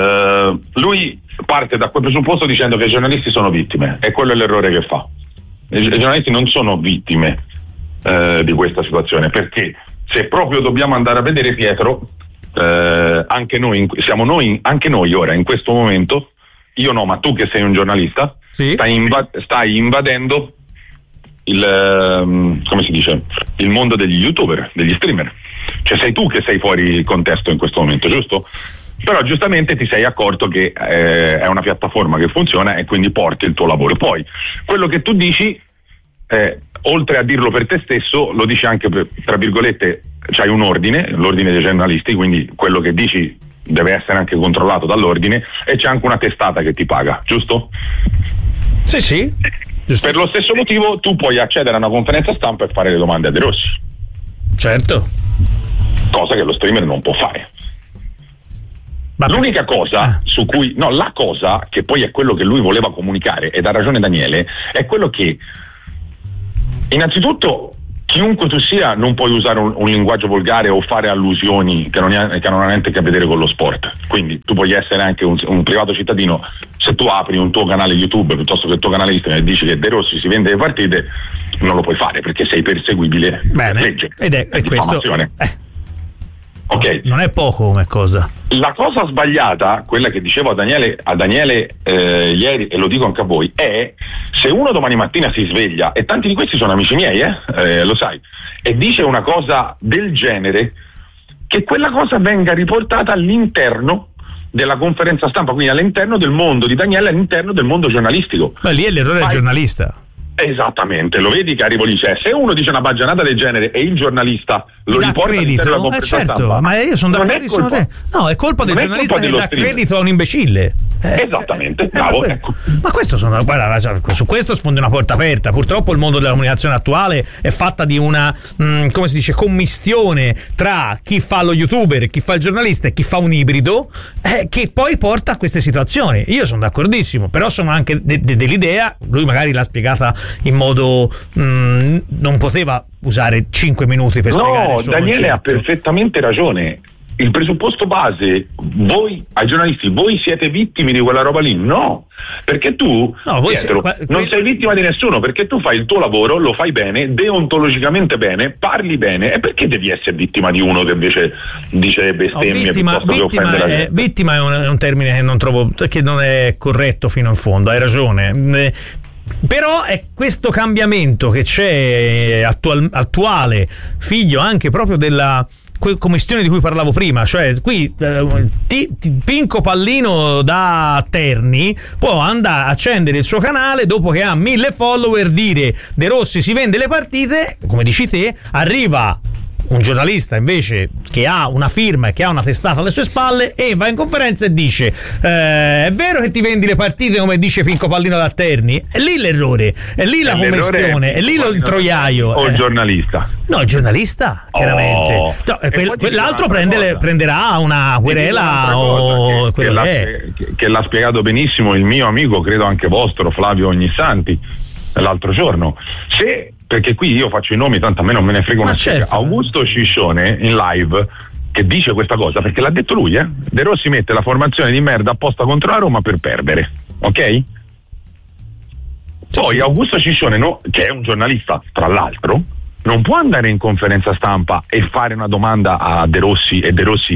Lui parte da quel presupposto dicendo che i giornalisti sono vittime, e quello è l'errore che fa. i giornalisti non sono vittime di questa situazione, perché se proprio dobbiamo andare a vedere, Pietro, anche noi ora in questo momento, io no, ma tu che sei un giornalista, sì, stai invadendo come si dice, il mondo degli youtuber, degli streamer, cioè sei tu che sei fuori contesto in questo momento, giusto? Però giustamente ti sei accorto che è una piattaforma che funziona e quindi porti il tuo lavoro. Poi quello che tu dici, oltre a dirlo per te stesso, lo dici anche tra virgolette, c'hai un ordine, l'ordine dei giornalisti, quindi quello che dici deve essere anche controllato dall'ordine, e c'è anche una testata che ti paga, giusto? Sì. Giusto. Per lo stesso motivo tu puoi accedere a una conferenza stampa e fare le domande a De Rossi. Certo. Cosa che lo streamer non può fare. L'unica cosa su cui, no, la cosa che poi è quello che lui voleva comunicare, ed ha ragione Daniele, è quello che innanzitutto chiunque tu sia non puoi usare un linguaggio volgare o fare allusioni che non hanno niente a che vedere con lo sport. Quindi tu puoi essere anche un privato cittadino, se tu apri un tuo canale YouTube piuttosto che il tuo canale Instagram e dici che De Rossi si vende le partite, non lo puoi fare perché sei perseguibile per legge. Ed è questo. Okay. Non è poco come cosa. La cosa sbagliata, quella che dicevo a Daniele ieri, e lo dico anche a voi, è se uno domani mattina si sveglia, e tanti di questi sono amici miei, lo sai, e dice una cosa del genere, che quella cosa venga riportata all'interno della conferenza stampa, quindi all'interno del mondo di Daniele, all'interno del mondo giornalistico. Ma lì è l'errore del giornalista. Esattamente, lo vedi che arrivo lì, cioè, se uno dice una baggianata del genere e il giornalista lo riporta all'interno della conferenza stampa, ma io sono d'accordo con te. No, è colpa del giornalista che dà credito a un imbecille. Esattamente, bravo. Ma questo guarda, su questo sfondi una porta aperta. Purtroppo il mondo della comunicazione attuale è fatta di una come si dice, commistione tra chi fa lo youtuber, chi fa il giornalista e chi fa un ibrido, che poi porta a queste situazioni. Io sono d'accordissimo, però sono anche dell'idea, lui magari l'ha spiegata in modo non poteva usare 5 minuti per spiegare il suo Daniele concetto. Ha perfettamente ragione. Il presupposto base, voi, ai giornalisti, voi siete vittime di quella roba lì? No, perché tu, Pietro, non sei vittima di nessuno, perché tu fai il tuo lavoro, lo fai bene, deontologicamente bene, parli bene, e perché devi essere vittima di uno che invece dice bestemmie piuttosto che offende la gente? Vittima è un termine che non trovo, che non è corretto fino in fondo, hai ragione. Però è questo cambiamento che c'è attuale, figlio anche proprio della commistione di cui parlavo prima, cioè qui Pinco Pallino da Terni può andare a accendere il suo canale dopo che ha 1000 follower, dire De Rossi si vende le partite, come dici te, arriva un giornalista invece che ha una firma e che ha una testata alle sue spalle e va in conferenza e dice è vero che ti vendi le partite come dice Pinco Pallino da Terni? È lì l'errore, è lì la commistione, è lì il troiaio. O il giornalista? No, il giornalista, chiaramente. No, quell'altro prenderà una querela o quello che l'ha spiegato benissimo il mio amico, credo anche vostro, Flavio Ognissanti, l'altro giorno. Perché qui io faccio i nomi, tanto a me non me ne frega una certo. Augusto Sciscione in live che dice questa cosa perché l'ha detto lui, De Rossi mette la formazione di merda apposta contro la Roma per perdere, ok? Poi Augusto Sciscione, che è un giornalista tra l'altro, non può andare in conferenza stampa e fare una domanda a De Rossi e De Rossi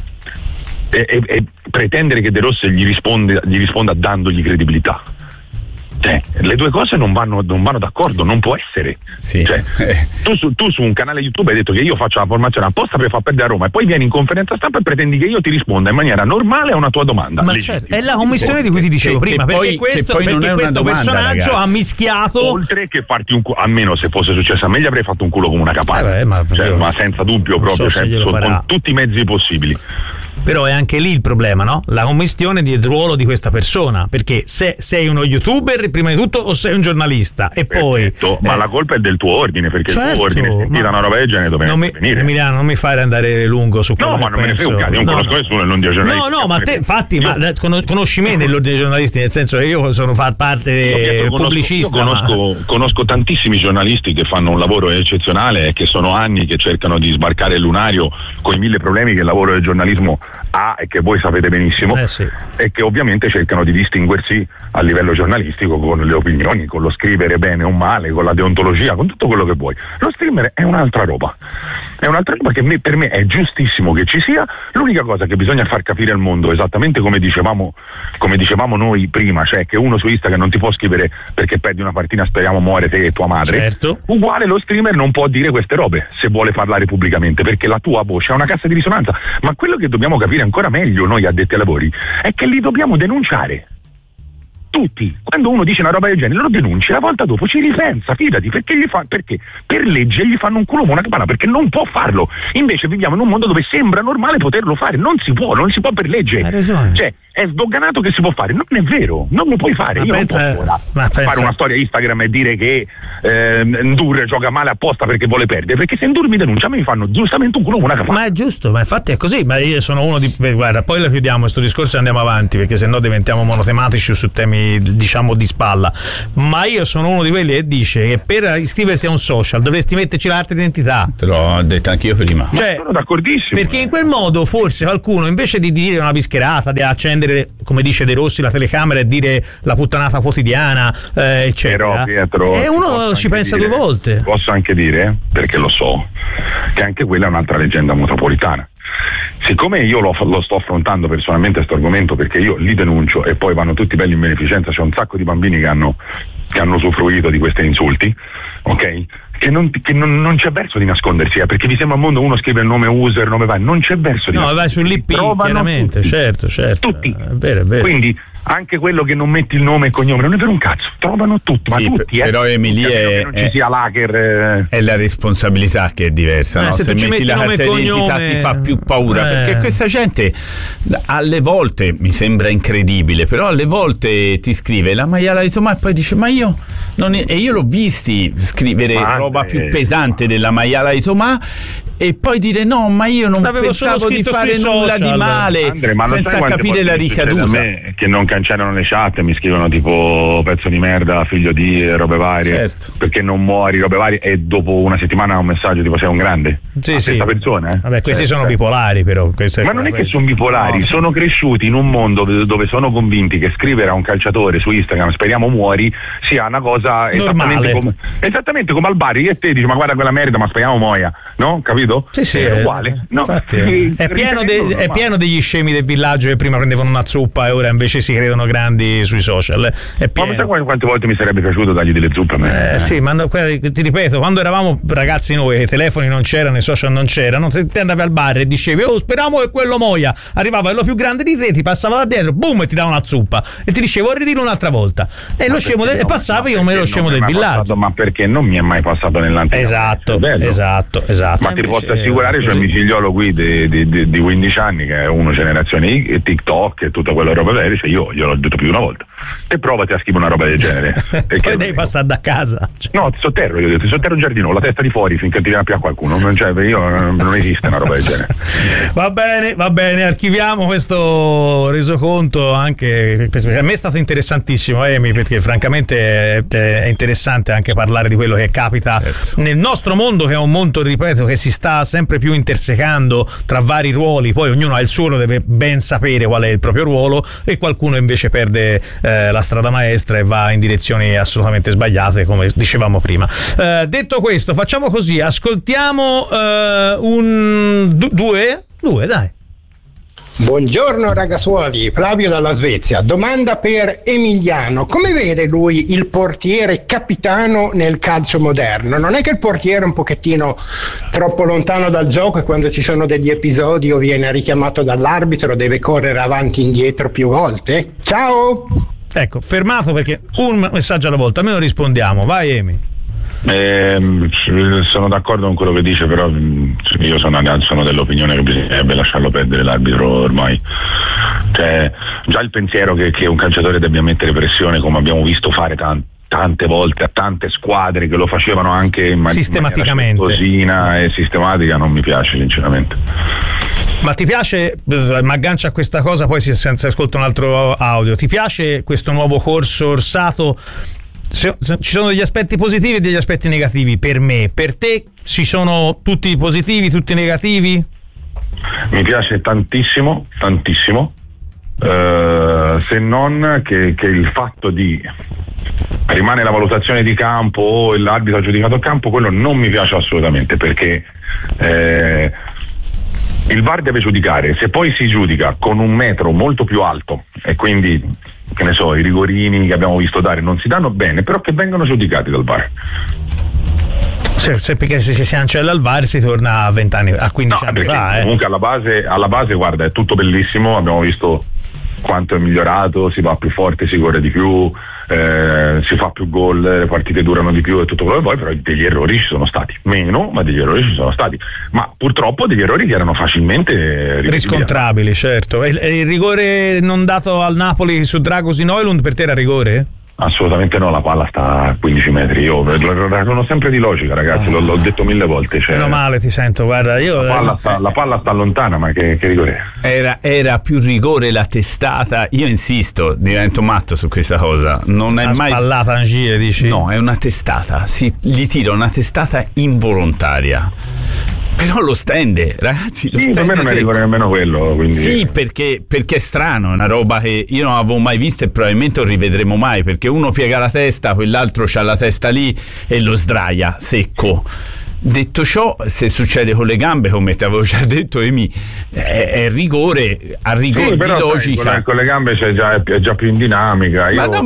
e pretendere che De Rossi gli risponda dandogli credibilità. Le due cose non vanno d'accordo, non può essere. Sì. Cioè, tu su un canale YouTube hai detto che io faccio la formazione apposta per far perdere a Roma e poi vieni in conferenza stampa e pretendi che io ti risponda in maniera normale a una tua domanda. Ma certo, è la commissione di cui ti dicevo prima, perché questo domanda, personaggio ha mischiato. Oltre che farti un culo, almeno se fosse successo a me gli avrei fatto un culo come una capanna, ma senza dubbio proprio, con tutti i mezzi possibili. Però è anche lì il problema, no? La commistione del ruolo di questa persona, perché se sei uno youtuber prima di tutto o sei un giornalista e poi ma la colpa è del tuo ordine, perché certo, il tuo ordine sentire una roba del genere doveva venire. Emiliano, non mi fare andare lungo su quello ma non me ne frega un cazzo, io non conosco nessuno nell'ordine giornalistico. Ma te infatti conosci me nell'ordine giornalisti, nel senso che io sono parte pubblicista. Conosco tantissimi giornalisti che fanno un lavoro eccezionale e che sono anni che cercano di sbarcare il lunario con i 1000 problemi che il lavoro del giornalismo e che voi sapete benissimo, sì. e che ovviamente cercano di distinguersi a livello giornalistico con le opinioni, con lo scrivere bene o male, con la deontologia, con tutto quello che vuoi. Lo streamer è un'altra roba che per me è giustissimo che ci sia. L'unica cosa che bisogna far capire al mondo, esattamente come dicevamo noi prima, cioè che uno su Instagram non ti può scrivere perché perdi una partita speriamo muore te e tua madre, certo. Uguale lo streamer non può dire queste robe se vuole parlare pubblicamente, perché la tua voce ha una cassa di risonanza. Ma quello che dobbiamo capire ancora meglio noi addetti ai lavori è che li dobbiamo denunciare tutti. Quando uno dice una roba del genere lo denunci, la volta dopo ci ripensa, fidati, perché per legge gli fanno un culo come una campana, perché non può farlo. Invece viviamo in un mondo dove sembra normale poterlo fare, non si può per legge. Hai ragione. Cioè è sdoganato che si può fare, non è vero, non lo puoi fare. Io non posso fare una storia Instagram e dire che Ndur gioca male apposta perché vuole perdere, perché se Ndur mi denuncia mi fanno giustamente un culo come una campana. Ma è giusto, ma infatti è così. Ma io sono uno di guarda, poi lo chiudiamo questo discorso e andiamo avanti, perché sennò diventiamo monotematici su temi diciamo di spalla. Ma io sono uno di quelli che dice che per iscriverti a un social dovresti metterci la carta d'identità. Te l'ho detto anche io prima. Cioè, sono d'accordissimo. Perché in quel modo forse qualcuno, invece di dire una bischerata, di accendere, come dice De Rossi, la telecamera e dire la puttanata quotidiana, eccetera, però Pietro, e uno ci pensa due volte. Posso anche dire, perché lo so, che anche quella è un'altra leggenda metropolitana. Siccome io lo sto affrontando personalmente questo argomento, perché io li denuncio e poi vanno tutti belli in beneficenza, c'è un sacco di bambini che hanno usufruito di questi insulti, ok? Che non c'è verso di nascondersi, perché vi sembra un mondo, uno scrive il nome user, nome va, non c'è verso di vai sull'IP, chiaramente, tutti. certo. Tutti. È vero. Quindi anche quello che non metti il nome e cognome non è per un cazzo, trovano tutti, sì, ma tutti, però Emily che non ci sia l'hacker, è la responsabilità che è diversa, no? Se metti la carta d'identità ti fa più paura, perché questa gente alle volte mi sembra incredibile, però alle volte ti scrive la maiala di Tomà e poi dice ma io non è... e io l'ho visti scrivere roba più pesante della maiala di Tomà e poi dire no, ma io non pensavo di fare nulla di male, Andre, ma senza capire la ricaduta. Me che non cancellano le chat, mi scrivono tipo pezzo di merda, figlio di robe varie, certo. Perché non muori, robe varie, e dopo una settimana un messaggio tipo sei un grande. Sì. Questa persona, Vabbè, questi sono bipolari, però. Ma non è che sono bipolari, no. Sono cresciuti in un mondo dove sono convinti che scrivere a un calciatore su Instagram speriamo muori sia una cosa esattamente come al bar, e te dici ma guarda quella merda, ma speriamo muoia, no? Capito? Sì, è uguale. No. Infatti, è pieno degli scemi del villaggio che prima prendevano una zuppa e ora invece si credono grandi sui social. È pieno. Ma sai quante volte mi sarebbe piaciuto dargli delle zuppe a me? Sì, ma ti ripeto, quando eravamo ragazzi noi, i telefoni non c'erano, i social non c'erano, se ti andavi al bar e dicevi speriamo che quello muoia, arrivava quello più grande di te, ti passava da dietro, boom, e ti dava una zuppa e ti dicevo ridilo un'altra volta e lo scemo e passavi come lo scemo del villaggio. Ma perché non mi è mai passato nell'antica? Esatto. Ma ti posso assicurare, c'è un figliolo qui di 15 anni che è uno generazione TikTok e tutta quella roba vera, cioè io gliel'ho detto più di una volta e provati a scrivere una roba del genere. Poi devi passare da casa. No, ti sotterro, io ho detto, sotterro il giardino, la testa di fuori finché ti viene più a qualcuno, non esiste una roba del genere. Va bene, archiviamo questo resoconto, anche perché a me è stato interessantissimo, Emi, perché francamente è interessante anche parlare di quello che capita nel nostro mondo, che è un mondo, ripeto, che si sta sempre più intersecando tra vari ruoli, poi ognuno ha il suo, deve ben sapere qual è il proprio ruolo, e qualcuno invece perde la strada maestra e va in direzioni assolutamente sbagliate, come dicevamo prima. Detto questo, facciamo così, ascoltiamo due, dai. Buongiorno ragazzuoli, Flavio dalla Svezia. Domanda per Emiliano: come vede lui il portiere capitano nel calcio moderno? Non è che il portiere è un pochettino troppo lontano dal gioco e quando ci sono degli episodi o viene richiamato dall'arbitro deve correre avanti e indietro più volte? Ciao! Ecco, fermato, perché un messaggio alla volta, almeno rispondiamo. Vai Emi. Sono d'accordo con quello che dice, però io sono dell'opinione che bisognerebbe lasciarlo perdere l'arbitro ormai. Cioè, già il pensiero che un calciatore debba mettere pressione, come abbiamo visto fare tante volte a tante squadre che lo facevano anche in sistematicamente e sistematica, non mi piace sinceramente. Ma ti piace, ma aggancia a questa cosa, poi si ascolta un altro audio, ti piace questo nuovo corso Orsato? Ci sono degli aspetti positivi e degli aspetti negativi per me. Per te ci sono tutti positivi, tutti negativi? mi piace tantissimo, se non che il fatto di rimane la valutazione di campo o l'arbitro ha giudicato il campo, quello non mi piace assolutamente, perché il VAR deve giudicare. Se poi si giudica con un metro molto più alto e quindi, che ne so, i rigorini che abbiamo visto dare non si danno bene, però che vengano giudicati dal VAR. Perché se si cancella il VAR si torna a 20 anni, a 15 anni fa. Comunque alla base, guarda, è tutto bellissimo, abbiamo visto quanto è migliorato, si va più forte, si corre di più, si fa più gol, le partite durano di più e tutto quello che vuoi, però degli errori ci sono stati, meno, ma degli errori ci sono stati, ma purtroppo degli errori che erano facilmente riscontrabili, certo. E il rigore non dato al Napoli su Dragosin Højlund per te era rigore? Assolutamente no, la palla sta a 15 metri, io sono sempre di logica, ragazzi, l'ho detto 1000 volte. Meno male, ti sento, guarda, io la palla sta lontana, ma che rigore era più rigore la testata. Io insisto, divento matto su questa cosa, non è mai spallata Angie, dici? No, è una testata, gli tira una testata involontaria. Però lo stende, ragazzi, lo stende. Per me non è rigore nemmeno quello, quindi. Sì, perché è strano, è una roba che io non avevo mai vista e probabilmente non rivedremo mai, perché uno piega la testa, quell'altro c'ha la testa lì e lo sdraia secco. Detto ciò, se succede con le gambe, come ti avevo già detto, Emi, è rigore, a rigore di logica. Con le gambe è già più in dinamica.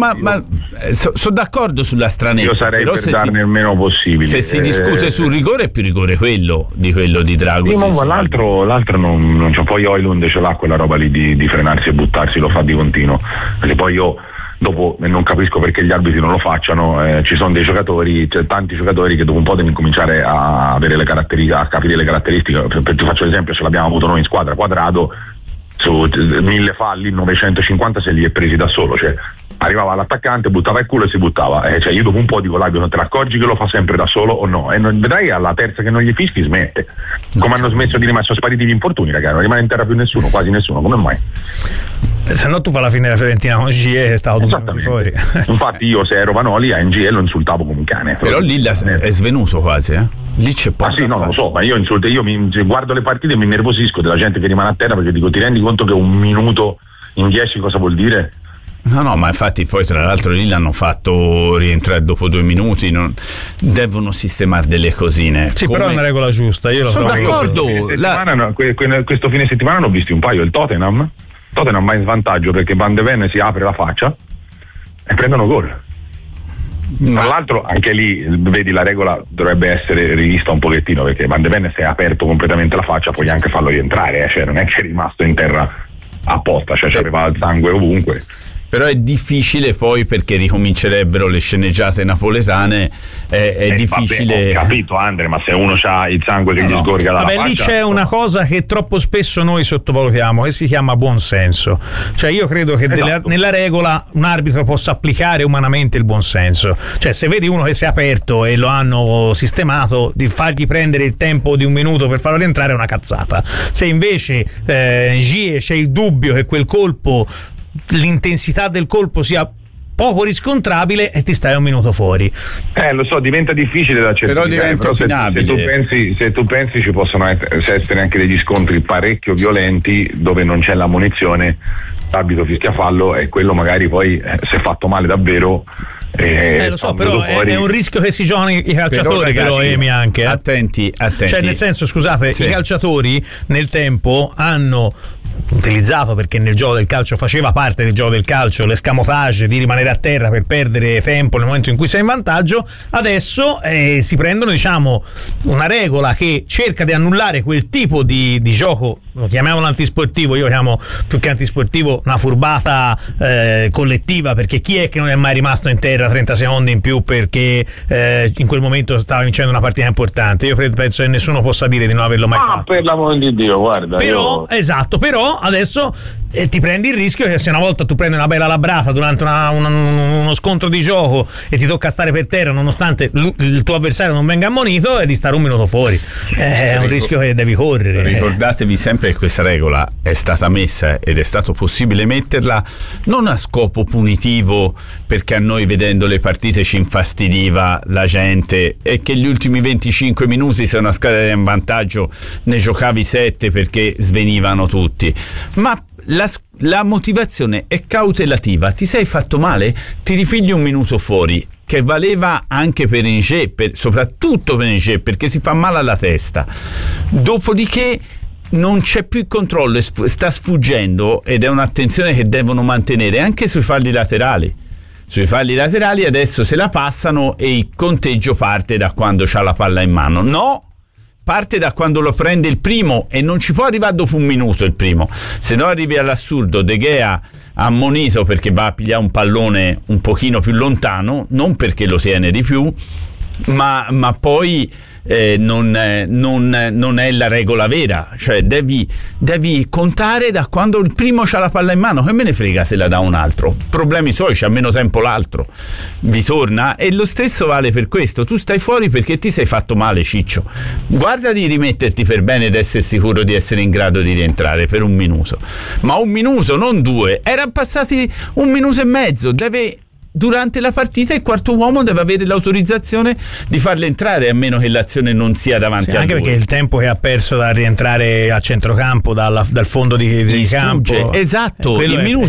Sono d'accordo sulla stranezza. Io sarei per darne il meno possibile. Se si discute sul rigore, è più rigore quello di Drago. Sì, ma l'altro non c'è. Poi Højlund ce l'ha quella roba lì di frenarsi e buttarsi, lo fa di continuo. Perché poi io dopo non capisco perché gli arbitri non lo facciano, ci sono tanti giocatori che dopo un po' devono cominciare a avere le caratteristiche, a capire le caratteristiche. Ti faccio l'esempio, ce l'abbiamo avuto noi in squadra, Quadrado su 1000 falli 950 se li è presi da solo, cioè arrivava l'attaccante, buttava il culo e si buttava, cioè io dopo un po' dico, l'arbitro, non te ne accorgi che lo fa sempre da solo o no? E vedrai alla terza che non gli fischi smette, come hanno smesso di rimanere, sono spariti gli infortuni, ragazzi, non rimane in terra più nessuno, quasi nessuno, come mai? Se no tu fai la fine della Fiorentina con GE è stato fuori. Infatti io se ero Vanoli a NGE lo insultavo come un cane. Però lì è svenuto quasi, lì c'è poco. Sì, no, lo so, ma io guardo le partite e mi innervosisco della gente che rimane a terra, perché dico, ti rendi conto che un minuto in 10 cosa vuol dire? No, ma infatti poi tra l'altro lì l'hanno fatto rientrare dopo 2 minuti, devono sistemare delle cosine. Sì, però è una regola giusta, io sono d'accordo. Questo fine settimana ne ho visti un paio, il Tottenham va in svantaggio perché Van de Ven si apre la faccia e prendono gol. Tra l'altro anche lì vedi, la regola dovrebbe essere rivista un pochettino, perché Van de Ven si è aperto completamente la faccia, puoi anche farlo rientrare, cioè non è che è rimasto in terra apposta, cioè aveva il sangue ovunque. Però è difficile poi, perché ricomincerebbero le sceneggiate napoletane, è difficile. Vabbè, ho capito, Andre, ma se uno ha il sangue che gli sgorga dalla faccia. Lì c'è una cosa che troppo spesso noi sottovalutiamo, che si chiama buonsenso. Cioè io credo che nella regola un arbitro possa applicare umanamente il buonsenso. Cioè se vedi uno che si è aperto e lo hanno sistemato, di fargli prendere il tempo di 1 minuto per farlo rientrare è una cazzata. Se invece c'è il dubbio che quel colpo, l'intensità del colpo sia poco riscontrabile, e ti stai 1 minuto fuori. Lo so, diventa difficile da certificare, però diventa opinabile. Se tu pensi ci possono essere anche degli scontri parecchio violenti dove non c'è l'ammonizione, l'arbitro fischia fallo e quello magari poi si è fatto male davvero. Lo so, però è un rischio che si giocano i calciatori, però Emi, anche attenti. Cioè, nel senso, scusate, i calciatori nel tempo hanno utilizzato, perché nel gioco del calcio faceva parte del gioco del calcio, l'escamotage di rimanere a terra per perdere tempo nel momento in cui sei in vantaggio. Adesso si prendono, diciamo, una regola che cerca di annullare quel tipo di gioco, lo chiamiamolo antisportivo, io chiamo più che antisportivo una furbata collettiva, perché chi è che non è mai rimasto in terra 30 secondi in più perché in quel momento stava vincendo una partita importante? Io penso che nessuno possa dire di non averlo mai fatto. Per l'amore di Dio, guarda. Esatto, però adesso ti prendi il rischio che se una volta tu prendi una bella labrata durante uno scontro di gioco e ti tocca stare per terra nonostante il tuo avversario non venga ammonito, e di stare un minuto fuori. È un rischio che devi correre. Ricordatevi sempre che questa regola è stata messa ed è stato possibile metterla non a scopo punitivo, perché a noi vedendo le partite ci infastidiva la gente e che gli ultimi 25 minuti, se una squadra era in vantaggio, ne giocavi 7 perché svenivano tutti, ma la motivazione è cautelativa. Ti sei fatto male, ti ripigli un minuto fuori, che valeva anche per Inge, soprattutto per Inge, perché si fa male alla testa. Dopodiché non c'è più il controllo, sta sfuggendo, ed è un'attenzione che devono mantenere anche sui falli laterali. Sui falli laterali adesso se la passano e il conteggio parte da quando c'ha la palla in mano. No, parte da quando lo prende il primo, e non ci può arrivare dopo un minuto il primo, se no arrivi all'assurdo. De Gea ammonito perché va a pigliare un pallone un pochino più lontano, non perché lo tiene di più, ma poi non è la regola vera. Cioè devi contare da quando il primo c'ha la palla in mano. Che me ne frega se la dà un altro, problemi suoi, c'ha meno tempo l'altro, vi torna. E lo stesso vale per questo. Tu stai fuori perché ti sei fatto male, ciccio, guarda di rimetterti per bene ed essere sicuro di essere in grado di rientrare per un minuto, ma un minuto, non 2. Erano passati 1 minuto e mezzo. Durante la partita il quarto uomo deve avere l'autorizzazione di farle entrare, a meno che l'azione non sia davanti a lui. Anche perché il tempo che ha perso da rientrare a centrocampo dal fondo di campo, esatto, il minuto